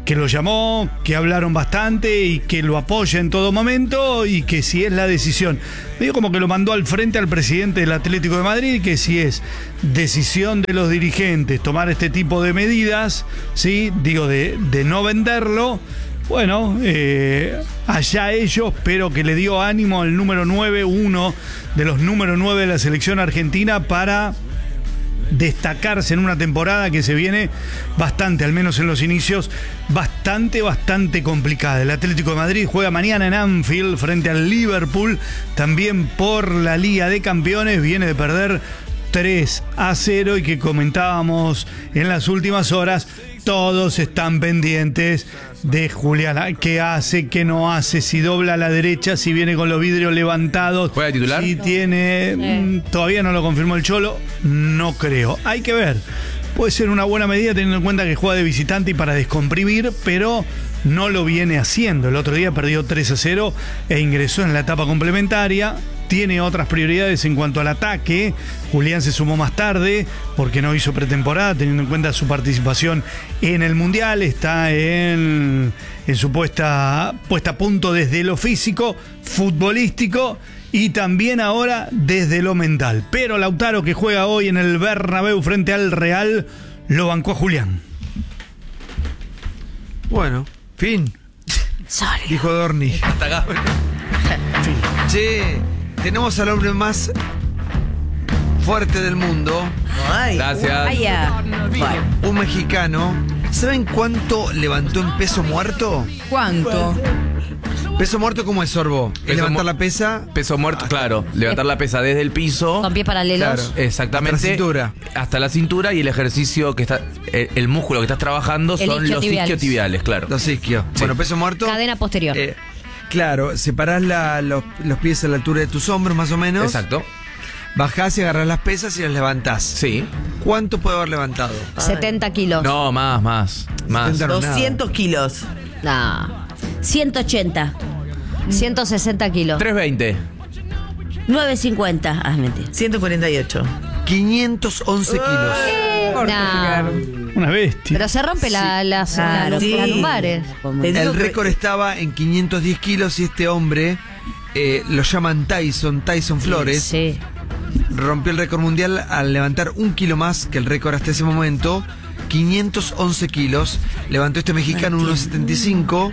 [SPEAKER 9] que lo llamó, que hablaron bastante y que lo apoya en todo momento y que si es la decisión, medio como que lo mandó al frente al presidente del Atlético de Madrid, que si es decisión de los dirigentes tomar este tipo de medidas, ¿sí? Digo, de no venderlo, bueno, allá ellos, pero que le dio ánimo al número 9, uno de los número 9 de la selección argentina, para destacarse en una temporada que se viene bastante, al menos en los inicios, bastante complicada. El Atlético de Madrid juega mañana en Anfield frente al Liverpool, también por la Liga de Campeones, viene de perder 3-0 y que comentábamos en las últimas horas, todos están pendientes de Julián. ¿Qué hace? ¿Qué no hace? Si dobla a la derecha, si viene con los vidrios levantados.
[SPEAKER 6] ¿Juega titular?
[SPEAKER 9] Si tiene... Todavía no lo confirmó el Cholo. No creo. Hay que ver. Puede ser una buena medida teniendo en cuenta que juega de visitante y para descomprimir, pero no lo viene haciendo. El otro día perdió 3-0 e ingresó en la etapa complementaria. Tiene otras prioridades en cuanto al ataque. Julián se sumó más tarde porque no hizo pretemporada, teniendo en cuenta su participación en el Mundial. Está en su puesta a punto desde lo físico, futbolístico y también ahora desde lo mental. Pero Lautaro, que juega hoy en el Bernabéu frente al Real, lo bancó a Julián.
[SPEAKER 2] Bueno, fin.
[SPEAKER 3] Sorry.
[SPEAKER 2] Dijo Dorni.
[SPEAKER 6] Hasta acá.
[SPEAKER 2] Che, tenemos al hombre más fuerte del mundo.
[SPEAKER 4] Ay,
[SPEAKER 6] Gracias.
[SPEAKER 2] Un mexicano. ¿Saben cuánto levantó en peso muerto?
[SPEAKER 5] ¿Cuánto?
[SPEAKER 2] Peso muerto, ¿cómo es, Sorbo? Es levantar la pesa.
[SPEAKER 6] Peso muerto, claro. Levantar la pesa desde el piso.
[SPEAKER 3] Con pies paralelos.
[SPEAKER 2] Claro.
[SPEAKER 6] Exactamente.
[SPEAKER 2] Hasta la cintura.
[SPEAKER 6] Hasta la cintura, y el ejercicio que está. El músculo que estás trabajando
[SPEAKER 3] El
[SPEAKER 6] son los
[SPEAKER 3] isquiotibiales.
[SPEAKER 6] isquiotibiales, claro.
[SPEAKER 2] Los isquios.
[SPEAKER 6] Sí.
[SPEAKER 2] Bueno, peso muerto.
[SPEAKER 3] Cadena posterior.
[SPEAKER 2] Claro, separás los pies a la altura de tus hombros, más o menos.
[SPEAKER 6] Exacto.
[SPEAKER 2] Bajás y agarrás las pesas y las levantás.
[SPEAKER 6] Sí.
[SPEAKER 2] ¿Cuánto puede haber levantado?
[SPEAKER 3] 70 kilos.
[SPEAKER 6] No, más.
[SPEAKER 2] 70 no,
[SPEAKER 4] 200 kilos.
[SPEAKER 3] No.
[SPEAKER 7] 180.
[SPEAKER 3] 160 kilos.
[SPEAKER 6] 320.
[SPEAKER 7] 950. Ah, mentira.
[SPEAKER 4] 148.
[SPEAKER 2] 511 kilos.
[SPEAKER 3] No.
[SPEAKER 9] Una bestia.
[SPEAKER 3] Pero se rompe las
[SPEAKER 4] sí.
[SPEAKER 3] lumbares.
[SPEAKER 4] Te digo
[SPEAKER 2] El
[SPEAKER 4] que-
[SPEAKER 2] récord estaba en 510 kilos y este hombre, lo llaman Tyson Flores,
[SPEAKER 3] Sí.
[SPEAKER 2] rompió el récord mundial al levantar 1 kilo más que el récord hasta ese momento. 511 kilos. Levantó este mexicano 1,75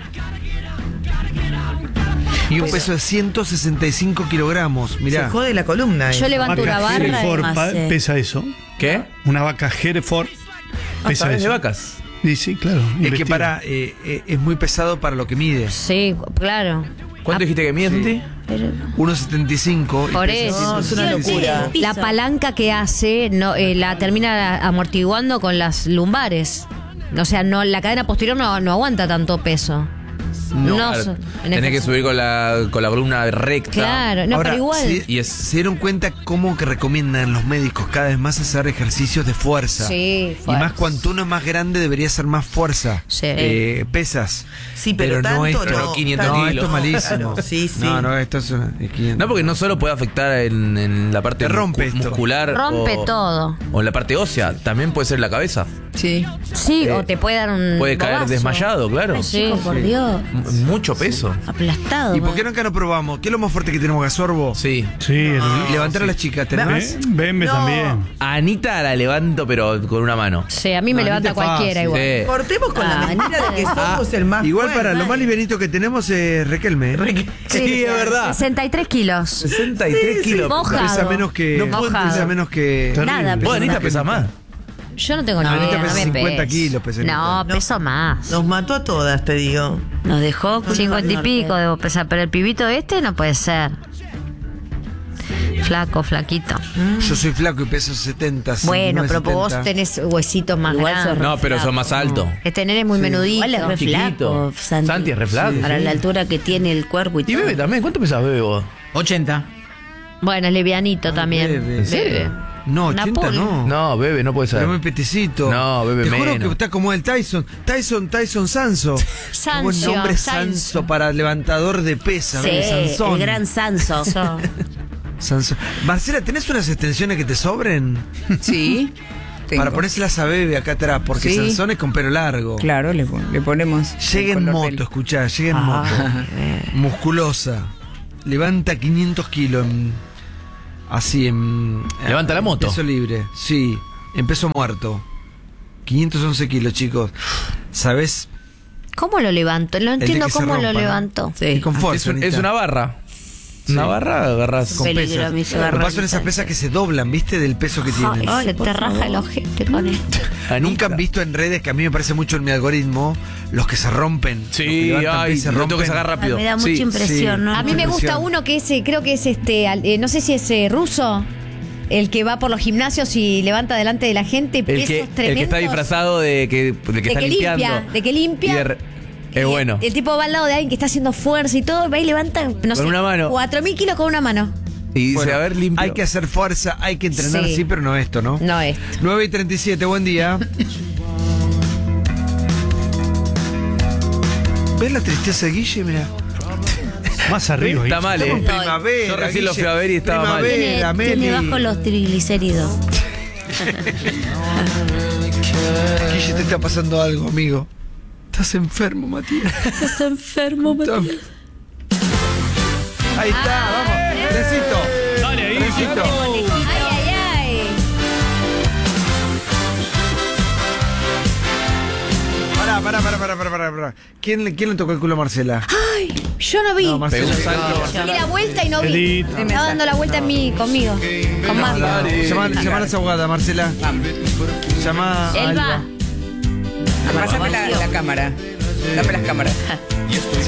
[SPEAKER 2] y un peso de 165 kilogramos. Mirá.
[SPEAKER 4] Se jode la columna.
[SPEAKER 3] Yo levanto una
[SPEAKER 9] Vaca
[SPEAKER 3] barra.
[SPEAKER 9] Hereford
[SPEAKER 7] más,
[SPEAKER 9] pesa eso.
[SPEAKER 6] ¿Qué?
[SPEAKER 9] Una vaca Hereford pesa
[SPEAKER 6] ¿Sabes
[SPEAKER 9] eso.
[SPEAKER 6] de vacas?
[SPEAKER 9] Sí, claro.
[SPEAKER 2] Es que
[SPEAKER 9] investiga.
[SPEAKER 2] es muy pesado para lo que mide.
[SPEAKER 3] Sí, claro.
[SPEAKER 6] ¿Cuánto dijiste que mide, Santi?
[SPEAKER 2] 1,75. y
[SPEAKER 3] Por
[SPEAKER 2] pesa
[SPEAKER 3] eso.
[SPEAKER 4] No, es una
[SPEAKER 2] 165.
[SPEAKER 4] locura.
[SPEAKER 3] La palanca que hace no, la termina amortiguando con las lumbares. O sea, no, la cadena posterior no aguanta tanto peso.
[SPEAKER 6] Claro, tenés que subir con la columna recta.
[SPEAKER 3] Claro, no,
[SPEAKER 2] Ahora,
[SPEAKER 3] pero igual.
[SPEAKER 6] Y es.
[SPEAKER 2] ¿Se dieron cuenta cómo que recomiendan los médicos cada vez más hacer ejercicios de fuerza?
[SPEAKER 3] Sí,
[SPEAKER 2] Y más cuanto uno es más grande debería ser más fuerza.
[SPEAKER 3] Sí.
[SPEAKER 2] Pesas.
[SPEAKER 4] Sí, pero tanto
[SPEAKER 2] esto,
[SPEAKER 4] no.
[SPEAKER 6] 500
[SPEAKER 2] no,
[SPEAKER 6] kilos.
[SPEAKER 2] esto es malísimo.
[SPEAKER 4] Claro, sí.
[SPEAKER 2] No, esto es una... es 500.
[SPEAKER 6] No, porque no solo puede afectar en la parte
[SPEAKER 2] Te rompe esto.
[SPEAKER 6] muscular.
[SPEAKER 3] Rompe
[SPEAKER 6] o-
[SPEAKER 3] todo.
[SPEAKER 6] O en la parte ósea. También puede ser en la cabeza.
[SPEAKER 5] Sí.
[SPEAKER 3] Sí, o te puede dar un.
[SPEAKER 6] Puede caer
[SPEAKER 3] bobazo.
[SPEAKER 6] desmayado, claro.
[SPEAKER 3] Sí.
[SPEAKER 7] Chico, por Dios.
[SPEAKER 6] Mucho peso.
[SPEAKER 7] Aplastado.
[SPEAKER 2] ¿Y por qué nunca lo probamos? ¿Qué es lo más fuerte que tenemos acá, Sorbo?
[SPEAKER 6] Sí.
[SPEAKER 9] Sí,
[SPEAKER 2] Levantar a las chicas, ¿tenés?
[SPEAKER 9] Bembe
[SPEAKER 4] No.
[SPEAKER 9] también.
[SPEAKER 6] A Anita la levanto, pero con una mano.
[SPEAKER 3] Sí, a mí me
[SPEAKER 2] No,
[SPEAKER 3] levanta
[SPEAKER 2] ahorita es
[SPEAKER 3] cualquiera
[SPEAKER 2] fácil.
[SPEAKER 3] igual.
[SPEAKER 6] Sí.
[SPEAKER 4] Cortemos con la mentira de que somos el más
[SPEAKER 2] Igual
[SPEAKER 4] fuerte.
[SPEAKER 2] para lo más livianito que tenemos es Requelme.
[SPEAKER 6] Sí, es verdad.
[SPEAKER 3] 63 kilos.
[SPEAKER 6] 63 kilos.
[SPEAKER 3] Mojado.
[SPEAKER 2] Pesa menos que...
[SPEAKER 3] Mojado.
[SPEAKER 2] Pesa menos que...
[SPEAKER 7] Nada,
[SPEAKER 6] Vos, Anita, pesa más.
[SPEAKER 3] Yo no tengo ni
[SPEAKER 2] Anita
[SPEAKER 3] idea.
[SPEAKER 2] pesa
[SPEAKER 3] no me
[SPEAKER 2] 50
[SPEAKER 3] peso.
[SPEAKER 2] kilos, pesa
[SPEAKER 3] No,
[SPEAKER 2] Anita.
[SPEAKER 3] peso más.
[SPEAKER 4] Nos mató a todas, te digo.
[SPEAKER 7] Nos dejó con
[SPEAKER 3] 50 y
[SPEAKER 7] un
[SPEAKER 3] pico
[SPEAKER 7] norte.
[SPEAKER 3] debo pesar, pero el pibito este no puede ser. Flaco, flaquito.
[SPEAKER 2] Yo soy flaco y peso 70.
[SPEAKER 3] Bueno,
[SPEAKER 2] 69,
[SPEAKER 3] pero vos
[SPEAKER 2] 70.
[SPEAKER 3] tenés huesitos más
[SPEAKER 7] Igual sos
[SPEAKER 3] grandes.
[SPEAKER 6] No, pero son más altos.
[SPEAKER 3] Este nene es muy menudito.
[SPEAKER 7] Igual es re
[SPEAKER 6] Chiquito.
[SPEAKER 7] flaco, Santi.
[SPEAKER 6] Santi es re flaco.
[SPEAKER 7] Para la altura que tiene el cuerpo y
[SPEAKER 6] Y
[SPEAKER 7] todo.
[SPEAKER 6] Bebe también. ¿Cuánto pesas, Bebe, vos?
[SPEAKER 1] 80.
[SPEAKER 3] Bueno, es livianito también.
[SPEAKER 2] Bebe.
[SPEAKER 6] ¿En serio?
[SPEAKER 2] No, 80
[SPEAKER 3] Napoli.
[SPEAKER 2] no.
[SPEAKER 6] No, Bebe, no puede ser.
[SPEAKER 2] Pero muy peticito.
[SPEAKER 6] No, Bebe,
[SPEAKER 2] Te juro
[SPEAKER 6] menos.
[SPEAKER 2] que está como el Tyson. Tyson Sanso.
[SPEAKER 3] Sancio,
[SPEAKER 2] Qué buen nombre
[SPEAKER 3] Sanso.
[SPEAKER 2] Sanso para levantador de pesas.
[SPEAKER 7] Sí,
[SPEAKER 2] Sansón.
[SPEAKER 7] el gran Sanso.
[SPEAKER 2] Sanso. Marcela, ¿tenés unas extensiones que te sobren?
[SPEAKER 5] Sí. Tengo.
[SPEAKER 2] Para ponérselas a Bebe acá atrás, porque
[SPEAKER 5] Sí.
[SPEAKER 2] Sansón es con pelo largo.
[SPEAKER 5] Claro, le ponemos.
[SPEAKER 2] Llega
[SPEAKER 5] el
[SPEAKER 2] en
[SPEAKER 5] color
[SPEAKER 2] moto,
[SPEAKER 5] del-
[SPEAKER 2] escuchá, llega en moto. Musculosa. Levanta 500 kilos
[SPEAKER 6] Levanta la moto.
[SPEAKER 2] Peso libre, sí. En peso muerto. 511 kilos, chicos. ¿Sabés?
[SPEAKER 3] ¿Cómo lo levanto? No
[SPEAKER 2] El de
[SPEAKER 3] entiendo
[SPEAKER 2] que se
[SPEAKER 3] cómo
[SPEAKER 2] rompa,
[SPEAKER 3] lo
[SPEAKER 2] ¿no?
[SPEAKER 3] levanto.
[SPEAKER 2] Y con fuerza.
[SPEAKER 6] Es
[SPEAKER 2] Anita.
[SPEAKER 6] una barra. Una barra agarras
[SPEAKER 2] Con
[SPEAKER 7] Peligro,
[SPEAKER 2] pesas.
[SPEAKER 7] mi
[SPEAKER 2] Lo que
[SPEAKER 7] cigarro.
[SPEAKER 2] pasa son esas pesas que se doblan, ¿viste? Del peso que tienen.
[SPEAKER 3] Ay, se te raja el ojete con esto.
[SPEAKER 2] Nunca han visto en redes, que a mí me parece mucho en mi algoritmo, los que se rompen. Los que
[SPEAKER 6] Sí,
[SPEAKER 2] levantan
[SPEAKER 6] ay,
[SPEAKER 2] y se
[SPEAKER 6] lo tengo
[SPEAKER 2] rompen.
[SPEAKER 6] que sacar rápido.
[SPEAKER 7] Me da mucha
[SPEAKER 6] Sí.
[SPEAKER 7] impresión,
[SPEAKER 2] sí.
[SPEAKER 7] ¿no?
[SPEAKER 3] A mí me gusta
[SPEAKER 2] impresión.
[SPEAKER 3] uno que es, creo que es no sé si es ruso, el que va por los gimnasios y levanta delante de la gente
[SPEAKER 6] El
[SPEAKER 3] pesos
[SPEAKER 6] que
[SPEAKER 3] tremendos.
[SPEAKER 6] está disfrazado de que está limpiando.
[SPEAKER 3] de que limpia.
[SPEAKER 6] Y es bueno.
[SPEAKER 3] El tipo va al lado de alguien que está haciendo fuerza y todo, va y levanta, no sé,
[SPEAKER 6] una mano.
[SPEAKER 3] 4.000 kilos con una mano.
[SPEAKER 6] Y dice,
[SPEAKER 2] Bueno,
[SPEAKER 6] a ver, limpio.
[SPEAKER 2] hay que hacer fuerza, hay que entrenar,
[SPEAKER 3] Sí.
[SPEAKER 2] sí, pero no esto, ¿no?
[SPEAKER 3] No esto.
[SPEAKER 2] 9:37, buen día. ¿Ves la tristeza de Guille? Mira.
[SPEAKER 9] Más arriba.
[SPEAKER 6] Está mal,
[SPEAKER 2] Estamos en
[SPEAKER 6] ¿eh?
[SPEAKER 2] primavera.
[SPEAKER 6] Yo recién lo
[SPEAKER 2] Guille.
[SPEAKER 6] fui a ver y estaba mal.
[SPEAKER 2] Primavera,
[SPEAKER 7] Tiene
[SPEAKER 2] Meli.
[SPEAKER 7] bajo los triglicéridos.
[SPEAKER 2] Guille, te está pasando algo, amigo. Estás enfermo, Matías.
[SPEAKER 7] Estás enfermo, Matías.
[SPEAKER 2] Ahí está, vamos. Necesito.
[SPEAKER 10] Dale ahí,
[SPEAKER 2] Necesito.
[SPEAKER 3] Ay, ay, ay.
[SPEAKER 2] Pará. ¿Quién le tocó el culo a Marcela?
[SPEAKER 3] Yo no vi.
[SPEAKER 2] No, Marcela.
[SPEAKER 6] Pegó un salto.
[SPEAKER 3] Di la vuelta y no vi.
[SPEAKER 9] Edith.
[SPEAKER 3] Estaba dando la vuelta conmigo. Con Marco.
[SPEAKER 2] Llama a la abogada, Marcela. Llama a
[SPEAKER 3] Él va.
[SPEAKER 2] Alba.
[SPEAKER 5] Pásame la cámara. Dame las cámaras.